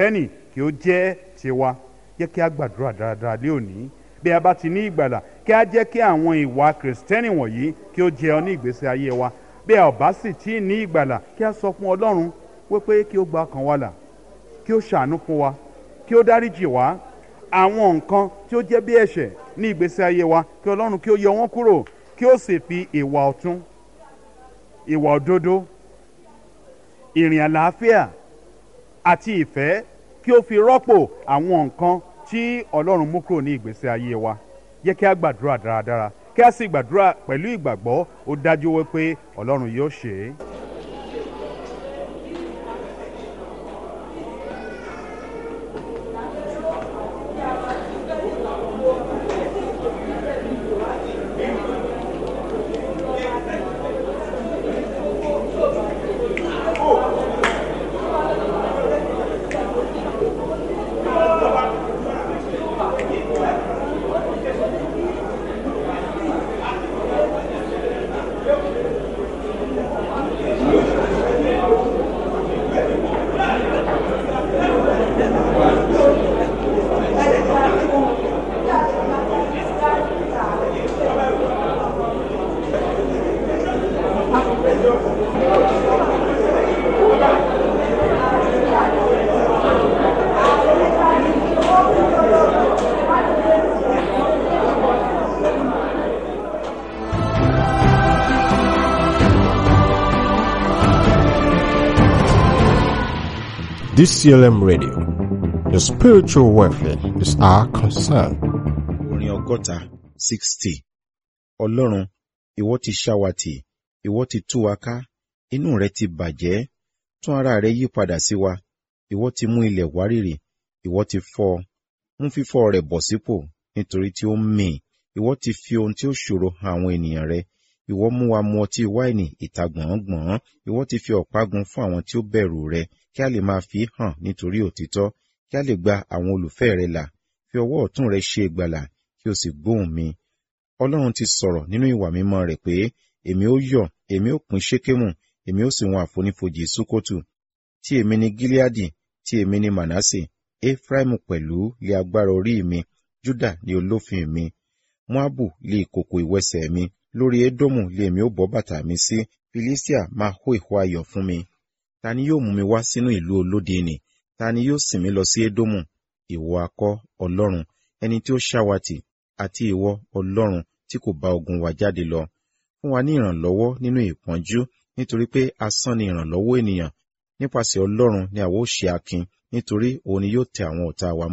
kí ó jẹ́ tiwa. Jẹ́ kí a gbàdúrà dáradára lé òní. Bí a bá ti ní ìgbàlà, kí a jẹ́ kí àwọn ìwà kìrìsìtẹ́nì wọ̀nyí kí ó jẹ́ ọ ní ìgbésí ayé wa. Bí a ò bá sì tí ì ní ìgbàlà, kí a sọ fún Ọlọ́run wípé kí ó gba ọkàn wa là, kí ó ṣàánú fún wa, kí ó dáríjì wá àwọn nǹkan tí ó jẹ́ bí ẹ̀ṣẹ̀ ní ìgbésí ayé wa, kí Ọlọ́run kí ó yọ wọ́n kúrò, kí ó sì fi ìwà ọ̀tún, ìwà òdodo, ìrìn àlàáfíà àti ìfẹ́ kí ó fi rọ́pò àwọn nǹkan tí Ọlọ́run mú kúrò ní ìgbésí ayé wa. Jẹ́ kí a gbàdúrà dáradára, kí a sì gbàdúrà pẹ̀lú ìgbàgbọ́. Ó dájú wípé Ọlọ́run yóò ṣe é. D C L M Radio, the spiritual welfare is our concern. Orin ọgọ́ta sixty. Ọlọ́run, ìwọ ti ṣáwatì, ìwọ ti tú wa ká, inú rẹ ti bàjẹ́, tún ara rẹ yí padà sí wa, ìwọ ti mú ilẹ̀ wárìrì, ìwọ ti fọ́, mú fífọ́ rẹ̀ bọ̀ sípò nítorí tí ó ń mì, ìwọ ti fi ohun tí ó ṣòro hàn àwọn ènìyàn rẹ, ìwọ mú wa mu ọtí wáìnì ìta gbọ̀ngbọ̀n, ìwọ ti fi ọ̀págun fún àwọn tí ó bẹ̀rù rẹ, kí a lè máa fi hàn nítorí òtítọ́, kí a lè gba àwọn olùfẹ́ rẹ là, fi ọwọ́ ọ̀tún rẹ ṣe ìgbàlà, kí o sì gbóhùn mi. Ọlọ́run ti sọ̀rọ̀ nínú ìwà mímọ́ rẹ̀ pé, èmi ó yọ̀, èmi ó pín Ṣékémù, èmi ó sì wọn àfonífojì Súkótù. Tí èmi ni Gíleádì, tí èmi ni Mànásè, Éfráímù pẹ̀lú lé agbára orí mi, Júdà ni olófin mi. Móábù lé ìkòkò ìwẹsẹ̀ mi, lórí Édómù lé èmi ó bọ́ bàtà mi sí, Filistia máa hó ìhó ayọ̀ fún mi. Ta ni yóò mú mi wá sínú ìlú olódi nì? Ta ni yóò sìn mí lọ sí Édómù? Ìwọ akọ́, Ọlọ́run, ẹni tí ó ṣáwatì, àti ìwọ, Ọlọ́run, tí kò bá ogun wa jáde lọ. Fún wa ní ìrànlọ́wọ́ nínú ìpọ́njú, nítorí pé asán ni ìrànlọ́wọ́ ènìyàn. Nípasẹ̀ Ọlọ́run ni àwa ó ṣe akin, nítorí òun ni yóò tẹ àwọn ọ̀tá wa mọ́.